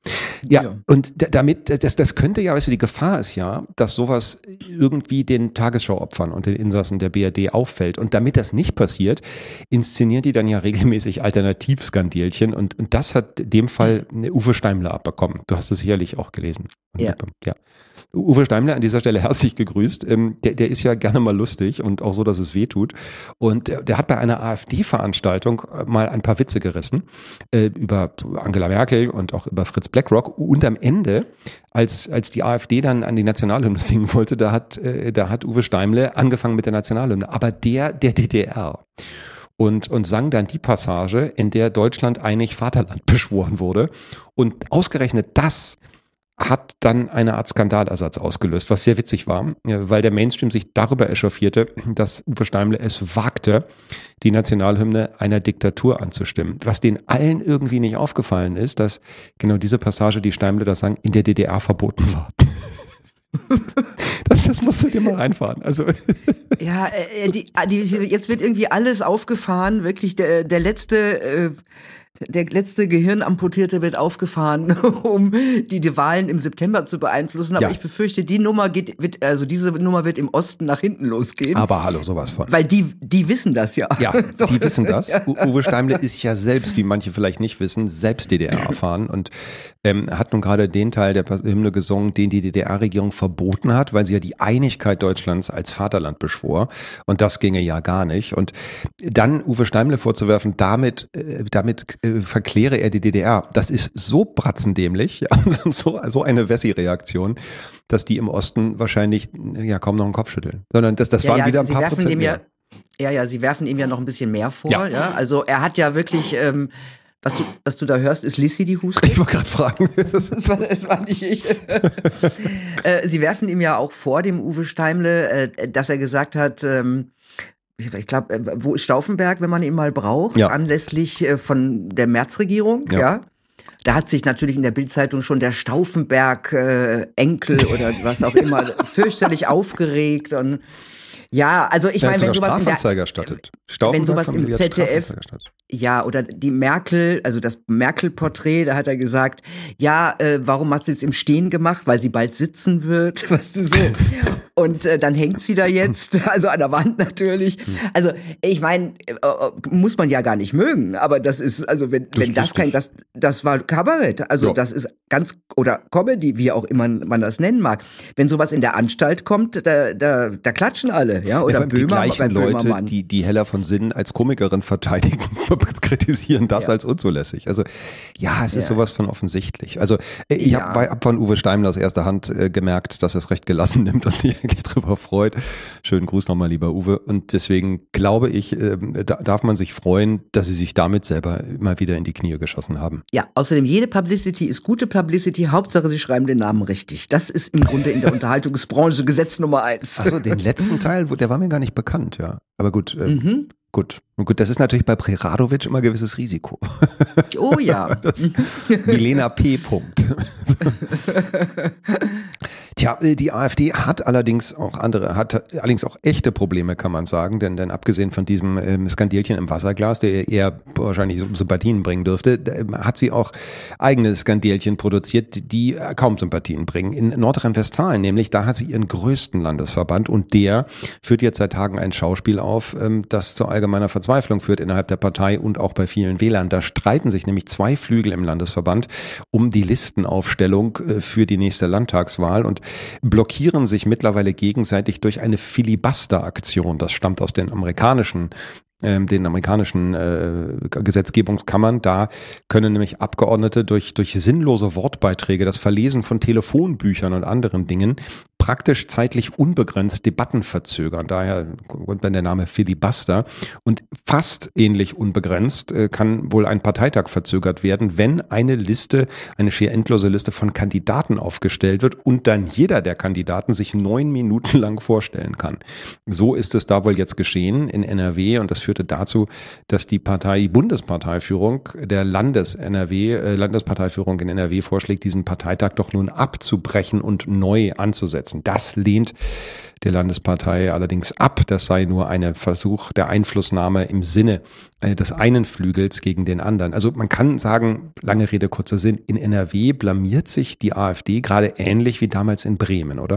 Speaker 1: Ja,
Speaker 2: Ja.
Speaker 1: und d- damit, das, das könnte ja, weißt du, die Gefahr ist ja, dass sowas irgendwie den Tagesschau-Opfern und den Insassen der B R D auffällt. Und damit das nicht passiert, inszenieren die dann ja regelmäßig Alternativskandälchen. Und, und das hat in dem Fall Uwe Steimler abbekommen. Du hast es sicherlich auch gelesen.
Speaker 2: Ja.
Speaker 1: Ja. Uwe Steimler an dieser Stelle herzlich gegrüßt. Ähm, der, der ist ja gerne mal lustig und auch so, dass es weh tut. Und der, der hat bei einer AfD-Veranstaltung mal ein paar Witze gerissen äh, über Angela Merkel und auch über Fritz Blackrock. Und am Ende, als, als die AfD dann an die Nationalhymne singen wollte, da hat, äh, da hat Uwe Steimle angefangen mit der Nationalhymne. Aber der der D D R. Und, und sang dann die Passage, in der Deutschland einig Vaterland beschworen wurde. Und ausgerechnet das hat dann eine Art Skandalersatz ausgelöst, was sehr witzig war, weil der Mainstream sich darüber echauffierte, dass Uwe Steimle es wagte, die Nationalhymne einer Diktatur anzustimmen. Was den allen irgendwie nicht aufgefallen ist, dass genau diese Passage, die Steimle da sang, in der D D R verboten war. Das, das musst du dir mal reinfahren. Also
Speaker 2: Ja, äh, die, die, jetzt wird irgendwie alles aufgefahren. Wirklich der, der letzte, äh, der letzte Gehirnamputierte wird aufgefahren, um die, die Wahlen im September zu beeinflussen. Aber
Speaker 1: Ja.
Speaker 2: ich befürchte, die Nummer geht, wird, also diese Nummer wird im Osten nach hinten losgehen.
Speaker 1: aber hallo, sowas von.
Speaker 2: Weil die, die wissen das ja.
Speaker 1: Ja,
Speaker 2: Doch.
Speaker 1: die wissen das. U Uwe Steimle ist ja selbst, wie manche vielleicht nicht wissen, selbst D D R erfahren und ähm, hat nun gerade den Teil der Hymne gesungen, den die D D R-Regierung verboten hat, weil sie ja die Einigkeit Deutschlands als Vaterland beschwor. Und das ginge ja gar nicht. Und dann Uwe Steimle vorzuwerfen, damit, äh, damit äh, verkläre er die D D R, das ist so bratzendämlich, ja, so, so eine Wessi-Reaktion, dass die im Osten wahrscheinlich ja kaum noch einen Kopf schütteln. Sondern das, das
Speaker 2: Ja,
Speaker 1: waren
Speaker 2: ja,
Speaker 1: wieder ein
Speaker 2: sie
Speaker 1: paar
Speaker 2: werfen
Speaker 1: Prozent
Speaker 2: dem
Speaker 1: mehr.
Speaker 2: ja, ja, ja, sie werfen ihm ja noch ein bisschen mehr vor.
Speaker 1: Ja.
Speaker 2: Ja. Also er hat ja wirklich, ähm, was du, was du da hörst, ist Lissy die Hustet.
Speaker 1: Ich wollte gerade fragen.
Speaker 2: Das war, das war nicht ich. äh, sie werfen ihm ja auch vor, dem Uwe Steimle, äh, dass er gesagt hat, ähm, ich, ich glaube, äh, wo ist Stauffenberg, wenn man ihn mal braucht,
Speaker 1: Ja.
Speaker 2: anlässlich äh, von der Märzregierung,
Speaker 1: Ja.
Speaker 2: ja. Da hat sich natürlich in der Bildzeitung schon der Stauffenberg-Enkel äh, oder was auch immer fürchterlich aufgeregt und ja, also ich
Speaker 1: Er
Speaker 2: meine,
Speaker 1: hat
Speaker 2: wenn
Speaker 1: sogar
Speaker 2: sowas in der,
Speaker 1: Strafanzeige erstattet.
Speaker 2: wenn
Speaker 1: Stauffenberg
Speaker 2: sowas im
Speaker 1: Familie hat
Speaker 2: Z D F
Speaker 1: Strafanzeige erstattet.
Speaker 2: ja, oder die Merkel, also das Merkel-Porträt, da hat er gesagt, ja, äh, warum hat sie es im Stehen gemacht? Weil sie bald sitzen wird, weißt du so. Und äh, dann hängt sie da jetzt, also an der Wand natürlich. Also ich meine, äh, muss man ja gar nicht mögen, aber das ist, also wenn,
Speaker 1: Das
Speaker 2: wenn
Speaker 1: ist
Speaker 2: das kein, das, das war Kabarett. Also
Speaker 1: Ja.
Speaker 2: das ist ganz, oder Comedy, wie auch immer man das nennen mag. Wenn sowas in der Anstalt kommt, da, da, da klatschen alle, ja,
Speaker 1: Ja,
Speaker 2: oder
Speaker 1: vor allem die
Speaker 2: Böhmer, bei
Speaker 1: gleichen Leute,
Speaker 2: Böhmermann.
Speaker 1: die, die Hella von Sinnen als Komikerin verteidigen, kritisieren das
Speaker 2: Ja.
Speaker 1: als unzulässig. Also ja, es ist
Speaker 2: Ja.
Speaker 1: sowas von offensichtlich. Also äh, ich
Speaker 2: Ja.
Speaker 1: habe hab von Uwe Steimler aus erster Hand äh, gemerkt, dass er es recht gelassen nimmt, dass sich eigentlich drüber freut. Schönen Gruß nochmal, lieber Uwe. Und deswegen glaube ich, äh, da darf man sich freuen, dass sie sich damit selber mal wieder in die Knie geschossen haben.
Speaker 2: Ja, außerdem jede Publicity ist gute Publicity. Hauptsache, sie schreiben den Namen richtig. Das ist im Grunde in der Unterhaltungsbranche Gesetz Nummer eins.
Speaker 1: Also den letzten Teil, wo- der war mir gar nicht bekannt, ja. Aber gut, äh,
Speaker 2: Mhm.
Speaker 1: gut. Und gut, das ist natürlich bei Preradovic immer ein gewisses Risiko.
Speaker 2: Oh ja.
Speaker 1: Das Milena P. Punkt. Tja, die AfD hat allerdings auch andere, hat allerdings auch echte Probleme, kann man sagen, denn, denn abgesehen von diesem ähm, Skandälchen im Wasserglas, der eher wahrscheinlich Sympathien bringen dürfte, hat sie auch eigene Skandälchen produziert, die kaum Sympathien bringen. In Nordrhein-Westfalen nämlich, da hat sie ihren größten Landesverband und der führt jetzt seit Tagen ein Schauspiel auf, ähm, das zu allgemeiner Verzweiflung führt innerhalb der Partei und auch bei vielen Wählern. Da streiten sich nämlich zwei Flügel im Landesverband um die Listenaufstellung äh, für die nächste Landtagswahl und blockieren sich mittlerweile gegenseitig durch eine Filibuster-Aktion. Das stammt aus den amerikanischen ähm, den amerikanischen äh, Gesetzgebungskammern. Da können nämlich Abgeordnete durch, durch sinnlose Wortbeiträge, das Verlesen von Telefonbüchern und anderen Dingen praktisch zeitlich unbegrenzt Debatten verzögern. Daher kommt dann der Name Filibuster. Und fast ähnlich unbegrenzt äh, kann wohl ein Parteitag verzögert werden, wenn eine Liste, eine schier endlose Liste von Kandidaten aufgestellt wird und dann jeder der Kandidaten sich neun Minuten lang vorstellen kann. So ist es da wohl jetzt geschehen in N R W und das führte dazu, dass die Partei, Bundesparteiführung der Landes-N R W, äh, Landesparteiführung in N R W vorschlägt, diesen Parteitag doch nun abzubrechen und neu anzusetzen. Das lehnt der Landespartei allerdings ab. Das sei nur ein Versuch der Einflussnahme im Sinne äh, des einen Flügels gegen den anderen. Also man kann sagen, lange Rede, kurzer Sinn, in N R W blamiert sich die AfD gerade ähnlich wie damals in Bremen, oder?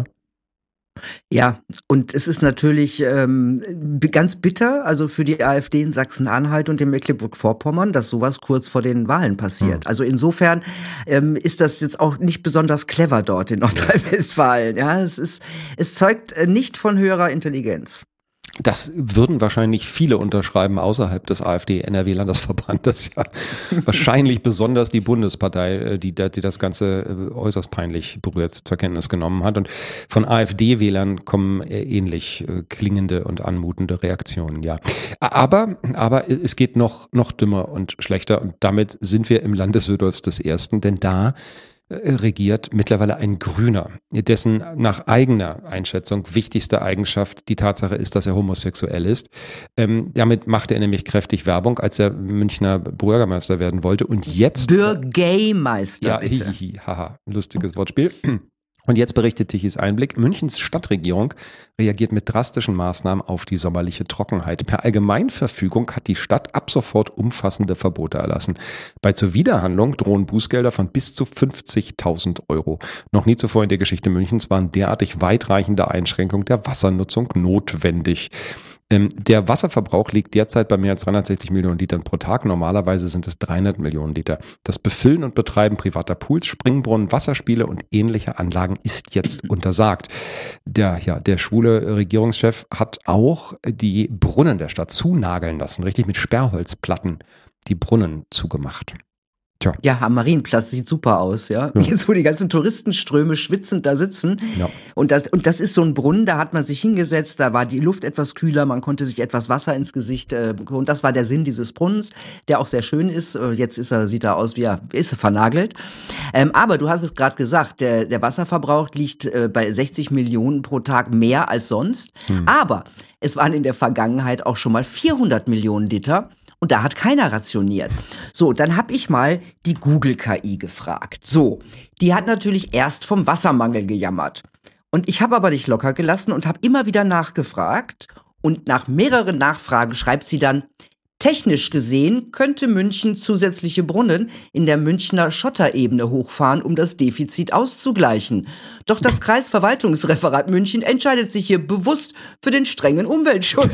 Speaker 2: Ja, und es ist natürlich ähm, ganz bitter, also für die AfD in Sachsen-Anhalt und in Mecklenburg-Vorpommern, dass sowas kurz vor den Wahlen passiert. Mhm. Also insofern ähm, ist das jetzt auch nicht besonders clever dort in Nordrhein-Westfalen. Ja, es ist, es zeugt nicht von höherer Intelligenz.
Speaker 1: Das würden wahrscheinlich viele unterschreiben außerhalb des AfD-N R W-Landesverbandes. Ja. Wahrscheinlich besonders die Bundespartei, die, die das Ganze äußerst peinlich berührt zur Kenntnis genommen hat. Und von AfD-Wählern kommen ähnlich klingende und anmutende Reaktionen. Ja, aber, aber es geht noch, noch dümmer und schlechter. Und damit sind wir im Land des Südolfs des Ersten, denn da regiert mittlerweile ein Grüner, dessen nach eigener Einschätzung wichtigste Eigenschaft die Tatsache ist, dass er homosexuell ist. Ähm, damit machte er nämlich kräftig Werbung, als er Münchner Bürgermeister werden wollte. Und jetzt...
Speaker 2: Bürgermeister,
Speaker 1: ja,
Speaker 2: bitte.
Speaker 1: Hihihi, haha, lustiges Wortspiel. Und jetzt berichtet Tichys Einblick, Münchens Stadtregierung reagiert mit drastischen Maßnahmen auf die sommerliche Trockenheit. Per Allgemeinverfügung hat die Stadt ab sofort umfassende Verbote erlassen. Bei Zuwiderhandlung drohen Bußgelder von bis zu fünfzigtausend Euro. Noch nie zuvor in der Geschichte Münchens waren derartig weitreichende Einschränkungen der Wassernutzung notwendig. Ähm, der Wasserverbrauch liegt derzeit bei mehr als dreihundertsechzig Millionen Litern pro Tag. Normalerweise sind es dreihundert Millionen Liter. Das Befüllen und Betreiben privater Pools, Springbrunnen, Wasserspiele und ähnliche Anlagen ist jetzt untersagt. Der, ja, der schwule Regierungschef hat auch die Brunnen der Stadt zunageln lassen, richtig mit Sperrholzplatten die Brunnen zugemacht. Tja.
Speaker 2: Ja, am Marienplatz sieht super aus, ja. ja. Jetzt, wo die ganzen Touristenströme schwitzend da sitzen. Ja. Und das, und das ist so ein Brunnen, da hat man sich hingesetzt, da war die Luft etwas kühler, man konnte sich etwas Wasser ins Gesicht, äh, und das war der Sinn dieses Brunnens, der auch sehr schön ist. Jetzt ist er, sieht er aus wie er ist vernagelt. Ähm, aber du hast es gerade gesagt, der, der Wasserverbrauch liegt äh, bei sechzig Millionen pro Tag mehr als sonst. Hm. Aber es waren in der Vergangenheit auch schon mal vierhundert Millionen Liter. Und da hat keiner rationiert. So, dann habe ich mal die Google-K I gefragt. So, die hat natürlich erst vom Wassermangel gejammert. Und ich habe aber nicht locker gelassen und habe immer wieder nachgefragt. Und nach mehreren Nachfragen schreibt sie dann, technisch gesehen könnte München zusätzliche Brunnen in der Münchner Schotterebene hochfahren, um das Defizit auszugleichen. Doch das Kreisverwaltungsreferat München entscheidet sich hier bewusst für den strengen Umweltschutz.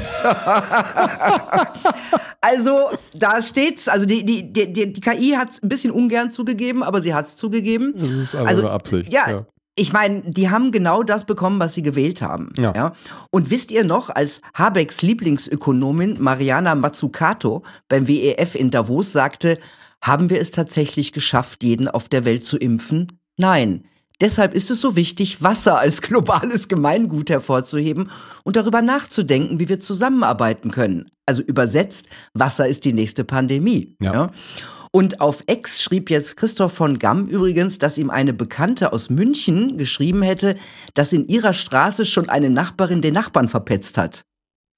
Speaker 2: Also, da steht's, also die, die, die, die K I hat's ein bisschen ungern zugegeben, aber sie hat's zugegeben.
Speaker 1: Das ist aber
Speaker 2: also,
Speaker 1: eine Absicht.
Speaker 2: Ja,
Speaker 1: ja.
Speaker 2: Ich meine, die haben genau das bekommen, was sie gewählt haben. Ja. Ja? Und wisst ihr noch, als Habecks Lieblingsökonomin Mariana Mazzucato beim W E F in Davos sagte, haben wir es tatsächlich geschafft, jeden auf der Welt zu impfen? Nein. Deshalb ist es so wichtig, Wasser als globales Gemeingut hervorzuheben und darüber nachzudenken, wie wir zusammenarbeiten können. Also übersetzt, Wasser ist die nächste Pandemie. Ja. Ja? Und auf X schrieb jetzt Christoph von Gamm übrigens, dass ihm eine Bekannte aus München geschrieben hätte, dass in ihrer Straße schon eine Nachbarin den Nachbarn verpetzt hat.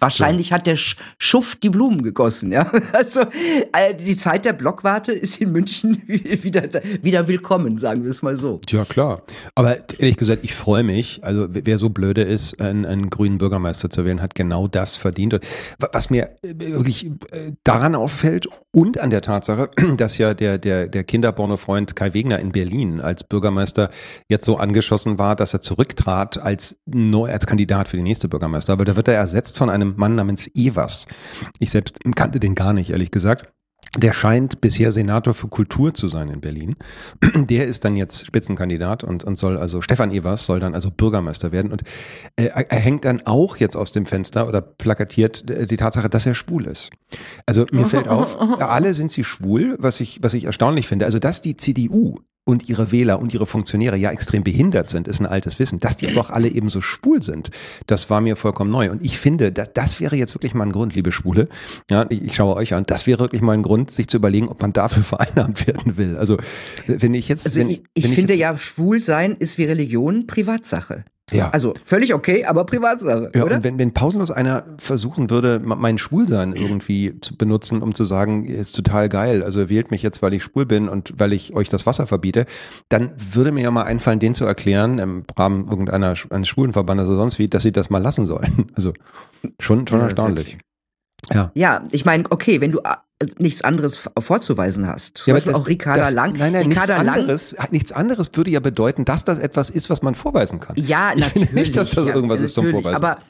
Speaker 2: Wahrscheinlich ja. hat der Sch- Schuft die Blumen gegossen, ja. Also äh, die Zeit der Blockwarte ist in München wieder, wieder willkommen, sagen wir es mal so.
Speaker 1: Ja, klar. Aber ehrlich gesagt, ich freue mich. Also wer so blöde ist, einen, einen grünen Bürgermeister zu wählen, hat genau das verdient. Und was mir wirklich daran auffällt und an der Tatsache, dass ja der, der, der Kinderpornofreund Kai Wegner in Berlin als Bürgermeister jetzt so angeschossen war, dass er zurücktrat als, neu, als Kandidat für die nächste Bürgermeister. Aber da wird er ersetzt von einem Mann namens Evers. Ich selbst kannte den gar nicht, ehrlich gesagt. Der scheint bisher Senator für Kultur zu sein in Berlin. Der ist dann jetzt Spitzenkandidat und, und soll also, Stefan Evers soll dann also Bürgermeister werden. Und äh, er hängt dann auch jetzt aus dem Fenster oder plakatiert äh, die Tatsache, dass er schwul ist. Also mir fällt auf, alle sind sie schwul, was ich, was ich erstaunlich finde. Also dass die C D U und ihre Wähler und ihre Funktionäre ja extrem behindert sind, ist ein altes Wissen. Dass die aber auch alle eben so schwul sind, das war mir vollkommen neu. Und ich finde, das, das wäre jetzt wirklich mal ein Grund, liebe Schwule, ja, ich, ich schaue euch an, das wäre wirklich mal ein Grund, sich zu überlegen, ob man dafür vereinnahmt werden will. Also wenn ich jetzt...
Speaker 2: Also
Speaker 1: wenn,
Speaker 2: ich, ich
Speaker 1: wenn
Speaker 2: finde
Speaker 1: ich jetzt,
Speaker 2: ja, schwul sein ist wie Religion Privatsache.
Speaker 1: Ja.
Speaker 2: Also völlig okay, aber Privatsache,
Speaker 1: ja,
Speaker 2: oder?
Speaker 1: Und wenn, wenn pausenlos einer versuchen würde, mein Schwulsein irgendwie zu benutzen, um zu sagen, ist total geil, also wählt mich jetzt, weil ich schwul bin und weil ich euch das Wasser verbiete, dann würde mir ja mal einfallen, den zu erklären, im Rahmen irgendeiner eines Schwulenverbandes oder sonst wie, dass sie das mal lassen sollen. Also schon, schon
Speaker 2: Ja,
Speaker 1: erstaunlich.
Speaker 2: wirklich.
Speaker 1: Ja.
Speaker 2: Ja, ich meine, okay, wenn du äh, nichts anderes vorzuweisen hast. Zum
Speaker 1: Ja,
Speaker 2: Beispiel
Speaker 1: das,
Speaker 2: auch Ricarda
Speaker 1: das,
Speaker 2: Lang.
Speaker 1: Nein, nein,
Speaker 2: Ricarda
Speaker 1: nichts
Speaker 2: Lang,
Speaker 1: anderes, nichts anderes würde ja bedeuten, dass das etwas ist, was man vorweisen kann.
Speaker 2: Ja,
Speaker 1: ich
Speaker 2: natürlich.
Speaker 1: finde nicht, dass das
Speaker 2: ja,
Speaker 1: irgendwas ist zum
Speaker 2: natürlich,
Speaker 1: Vorweisen.
Speaker 2: Aber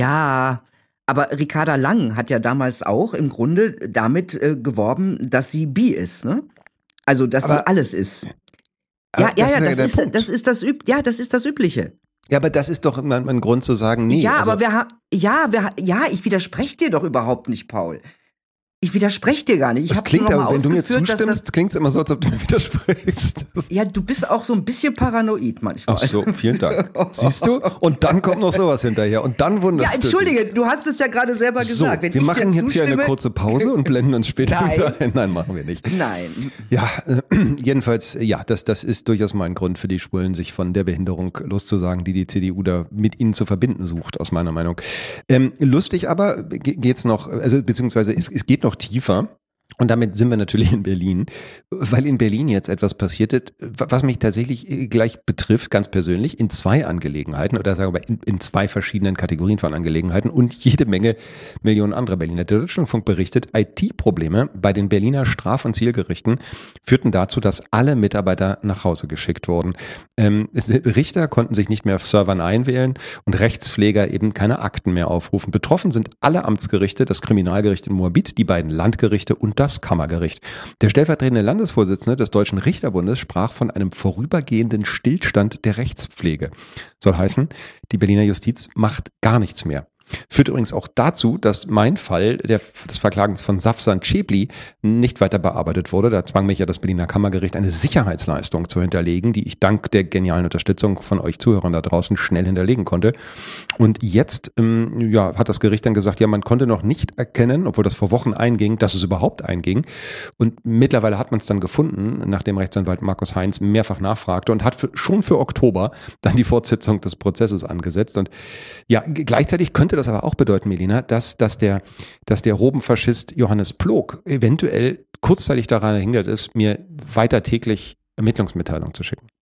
Speaker 2: ja, aber Ricarda Lang hat ja damals auch im Grunde damit äh, geworben, dass sie bi ist, ne? Also, dass
Speaker 1: Aber-
Speaker 2: sie alles ist.
Speaker 1: Aber
Speaker 2: Ja, ja,
Speaker 1: das
Speaker 2: ja,
Speaker 1: ist ja
Speaker 2: das
Speaker 1: der
Speaker 2: ist,
Speaker 1: Punkt.
Speaker 2: das ist das Üb ja, das ist das Übliche.
Speaker 1: Ja, aber das ist doch immer ein Grund zu sagen, nee.
Speaker 2: ja,
Speaker 1: also,
Speaker 2: aber wir haben, ja, wir, ha- ja, ich widerspreche dir doch überhaupt nicht, Paul. Ich widerspreche dir gar nicht. Ich
Speaker 1: das
Speaker 2: hab's
Speaker 1: klingt
Speaker 2: nur noch
Speaker 1: aber,
Speaker 2: mal
Speaker 1: wenn du mir
Speaker 2: ausgeführt, dass
Speaker 1: zustimmst, klingt es immer so, als ob du mir widersprichst.
Speaker 2: Das, ja, du bist auch so ein bisschen paranoid manchmal.
Speaker 1: Ach so, vielen Dank. Siehst du? Und dann kommt noch sowas hinterher. Und dann
Speaker 2: Ja,
Speaker 1: wunderst du dich.
Speaker 2: entschuldige, du hast es ja gerade selber
Speaker 1: So,
Speaker 2: gesagt. Wenn
Speaker 1: wir
Speaker 2: ich
Speaker 1: machen
Speaker 2: dir
Speaker 1: jetzt hier eine
Speaker 2: zustimme-
Speaker 1: kurze Pause und blenden uns später
Speaker 2: Nein.
Speaker 1: wieder ein. Nein, machen wir nicht.
Speaker 2: Nein.
Speaker 1: Ja, äh, jedenfalls, ja, das, das ist durchaus mal ein Grund für die Schwulen, sich von der Behinderung loszusagen, die die C D U da mit ihnen zu verbinden sucht, aus meiner Meinung. Ähm, lustig aber ge- geht's noch, also beziehungsweise es, es geht noch tiefer. Und damit sind wir natürlich in Berlin, weil in Berlin jetzt etwas passiert ist, was mich tatsächlich gleich betrifft, ganz persönlich, in zwei Angelegenheiten oder sagen wir in, in zwei verschiedenen Kategorien von Angelegenheiten und jede Menge Millionen andere Berliner. Der Deutschlandfunk berichtet, I T-Probleme bei den Berliner Straf- und Zielgerichten führten dazu, dass alle Mitarbeiter nach Hause geschickt wurden. Ähm, Richter konnten sich nicht mehr auf Servern einwählen und Rechtspfleger eben keine Akten mehr aufrufen. Betroffen sind alle Amtsgerichte, das Kriminalgericht in Moabit, die beiden Landgerichte und das Kammergericht. Der stellvertretende Landesvorsitzende des Deutschen Richterbundes sprach von einem vorübergehenden Stillstand der Rechtspflege. Soll heißen, die Berliner Justiz macht gar nichts mehr. Führt übrigens auch dazu, dass mein Fall der, des Verklagens von Safsan Cebli nicht weiter bearbeitet wurde. Da zwang mich ja das Berliner Kammergericht, eine Sicherheitsleistung zu hinterlegen, die ich dank der genialen Unterstützung von euch Zuhörern da draußen schnell hinterlegen konnte. Und jetzt ähm, ja, hat das Gericht dann gesagt, ja, man konnte noch nicht erkennen, obwohl das vor Wochen einging, dass es überhaupt einging. Und mittlerweile hat man es dann gefunden, nachdem Rechtsanwalt Markus Heinz mehrfach nachfragte und hat für, schon für Oktober dann die Fortsetzung des Prozesses angesetzt. Und ja, g- gleichzeitig könnte das aber auch bedeuten, Melina, dass, dass der, dass der Robenfaschist Johannes Plog eventuell kurzzeitig daran gehindert ist, mir weiter täglich Ermittlungsmitteilungen zu schicken.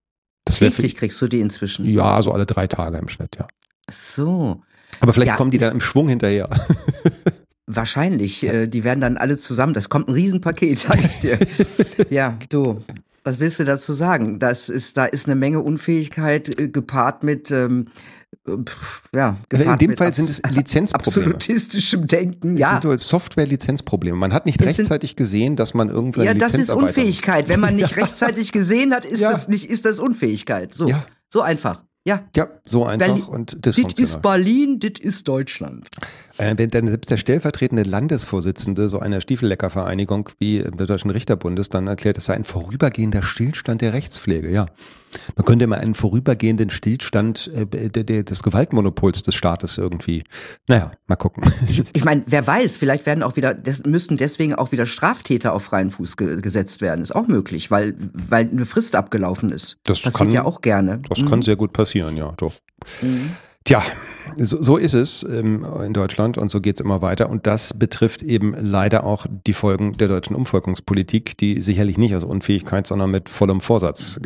Speaker 1: Das wäre
Speaker 2: Täglich kriegst du die inzwischen.
Speaker 1: ja, so alle drei Tage im Schnitt, ja.
Speaker 2: Ach so.
Speaker 1: Aber vielleicht
Speaker 2: Ja,
Speaker 1: kommen die
Speaker 2: ist-
Speaker 1: dann im Schwung hinterher.
Speaker 2: Wahrscheinlich. Äh, die werden dann alle zusammen. Das kommt ein Riesenpaket, sag ich dir. Ja, du. Was willst du dazu sagen? Das ist, da ist eine Menge Unfähigkeit äh, gepaart mit, ähm, äh, pff, ja, gepaart
Speaker 1: In dem
Speaker 2: mit
Speaker 1: Fall sind es Lizenzprobleme.
Speaker 2: absolutistischem Denken.
Speaker 1: Es
Speaker 2: Ja,
Speaker 1: sind wohl Software-Lizenzprobleme. Man hat nicht
Speaker 2: Es sind-
Speaker 1: rechtzeitig gesehen, dass man irgendwann
Speaker 2: ja,
Speaker 1: eine
Speaker 2: das
Speaker 1: Lizenz
Speaker 2: ist Unfähigkeit. Wenn man nicht
Speaker 1: Ja.
Speaker 2: rechtzeitig gesehen hat, ist
Speaker 1: Ja.
Speaker 2: das nicht, ist das Unfähigkeit. So,
Speaker 1: Ja.
Speaker 2: so einfach. Ja.
Speaker 1: Ja, so einfach
Speaker 2: Berlin-
Speaker 1: und
Speaker 2: Das ist
Speaker 1: dysfunktional.
Speaker 2: Berlin, das ist Deutschland.
Speaker 1: Äh, wenn dann selbst der stellvertretende Landesvorsitzende so einer Stiefelleckervereinigung wie der Deutschen Richterbundes dann erklärt, es sei ein vorübergehender Stillstand der Rechtspflege, ja. Man könnte mal einen vorübergehenden Stillstand äh, de, de, des Gewaltmonopols des Staates irgendwie, naja, mal gucken.
Speaker 2: Ich meine, wer weiß, vielleicht werden auch wieder, das müssen deswegen auch wieder Straftäter auf freien Fuß ge gesetzt werden. Ist auch möglich, weil, weil eine Frist abgelaufen ist.
Speaker 1: Das
Speaker 2: Passiert
Speaker 1: kann-
Speaker 2: ja auch gerne.
Speaker 1: Das kann sehr gut passieren, ja, doch.
Speaker 2: Mhm.
Speaker 1: Tja, so, so ist es ähm, in Deutschland und so geht es immer weiter. Und das betrifft eben leider auch die Folgen der deutschen Umvolkungspolitik, die sicherlich nicht aus Unfähigkeit, sondern mit vollem Vorsatz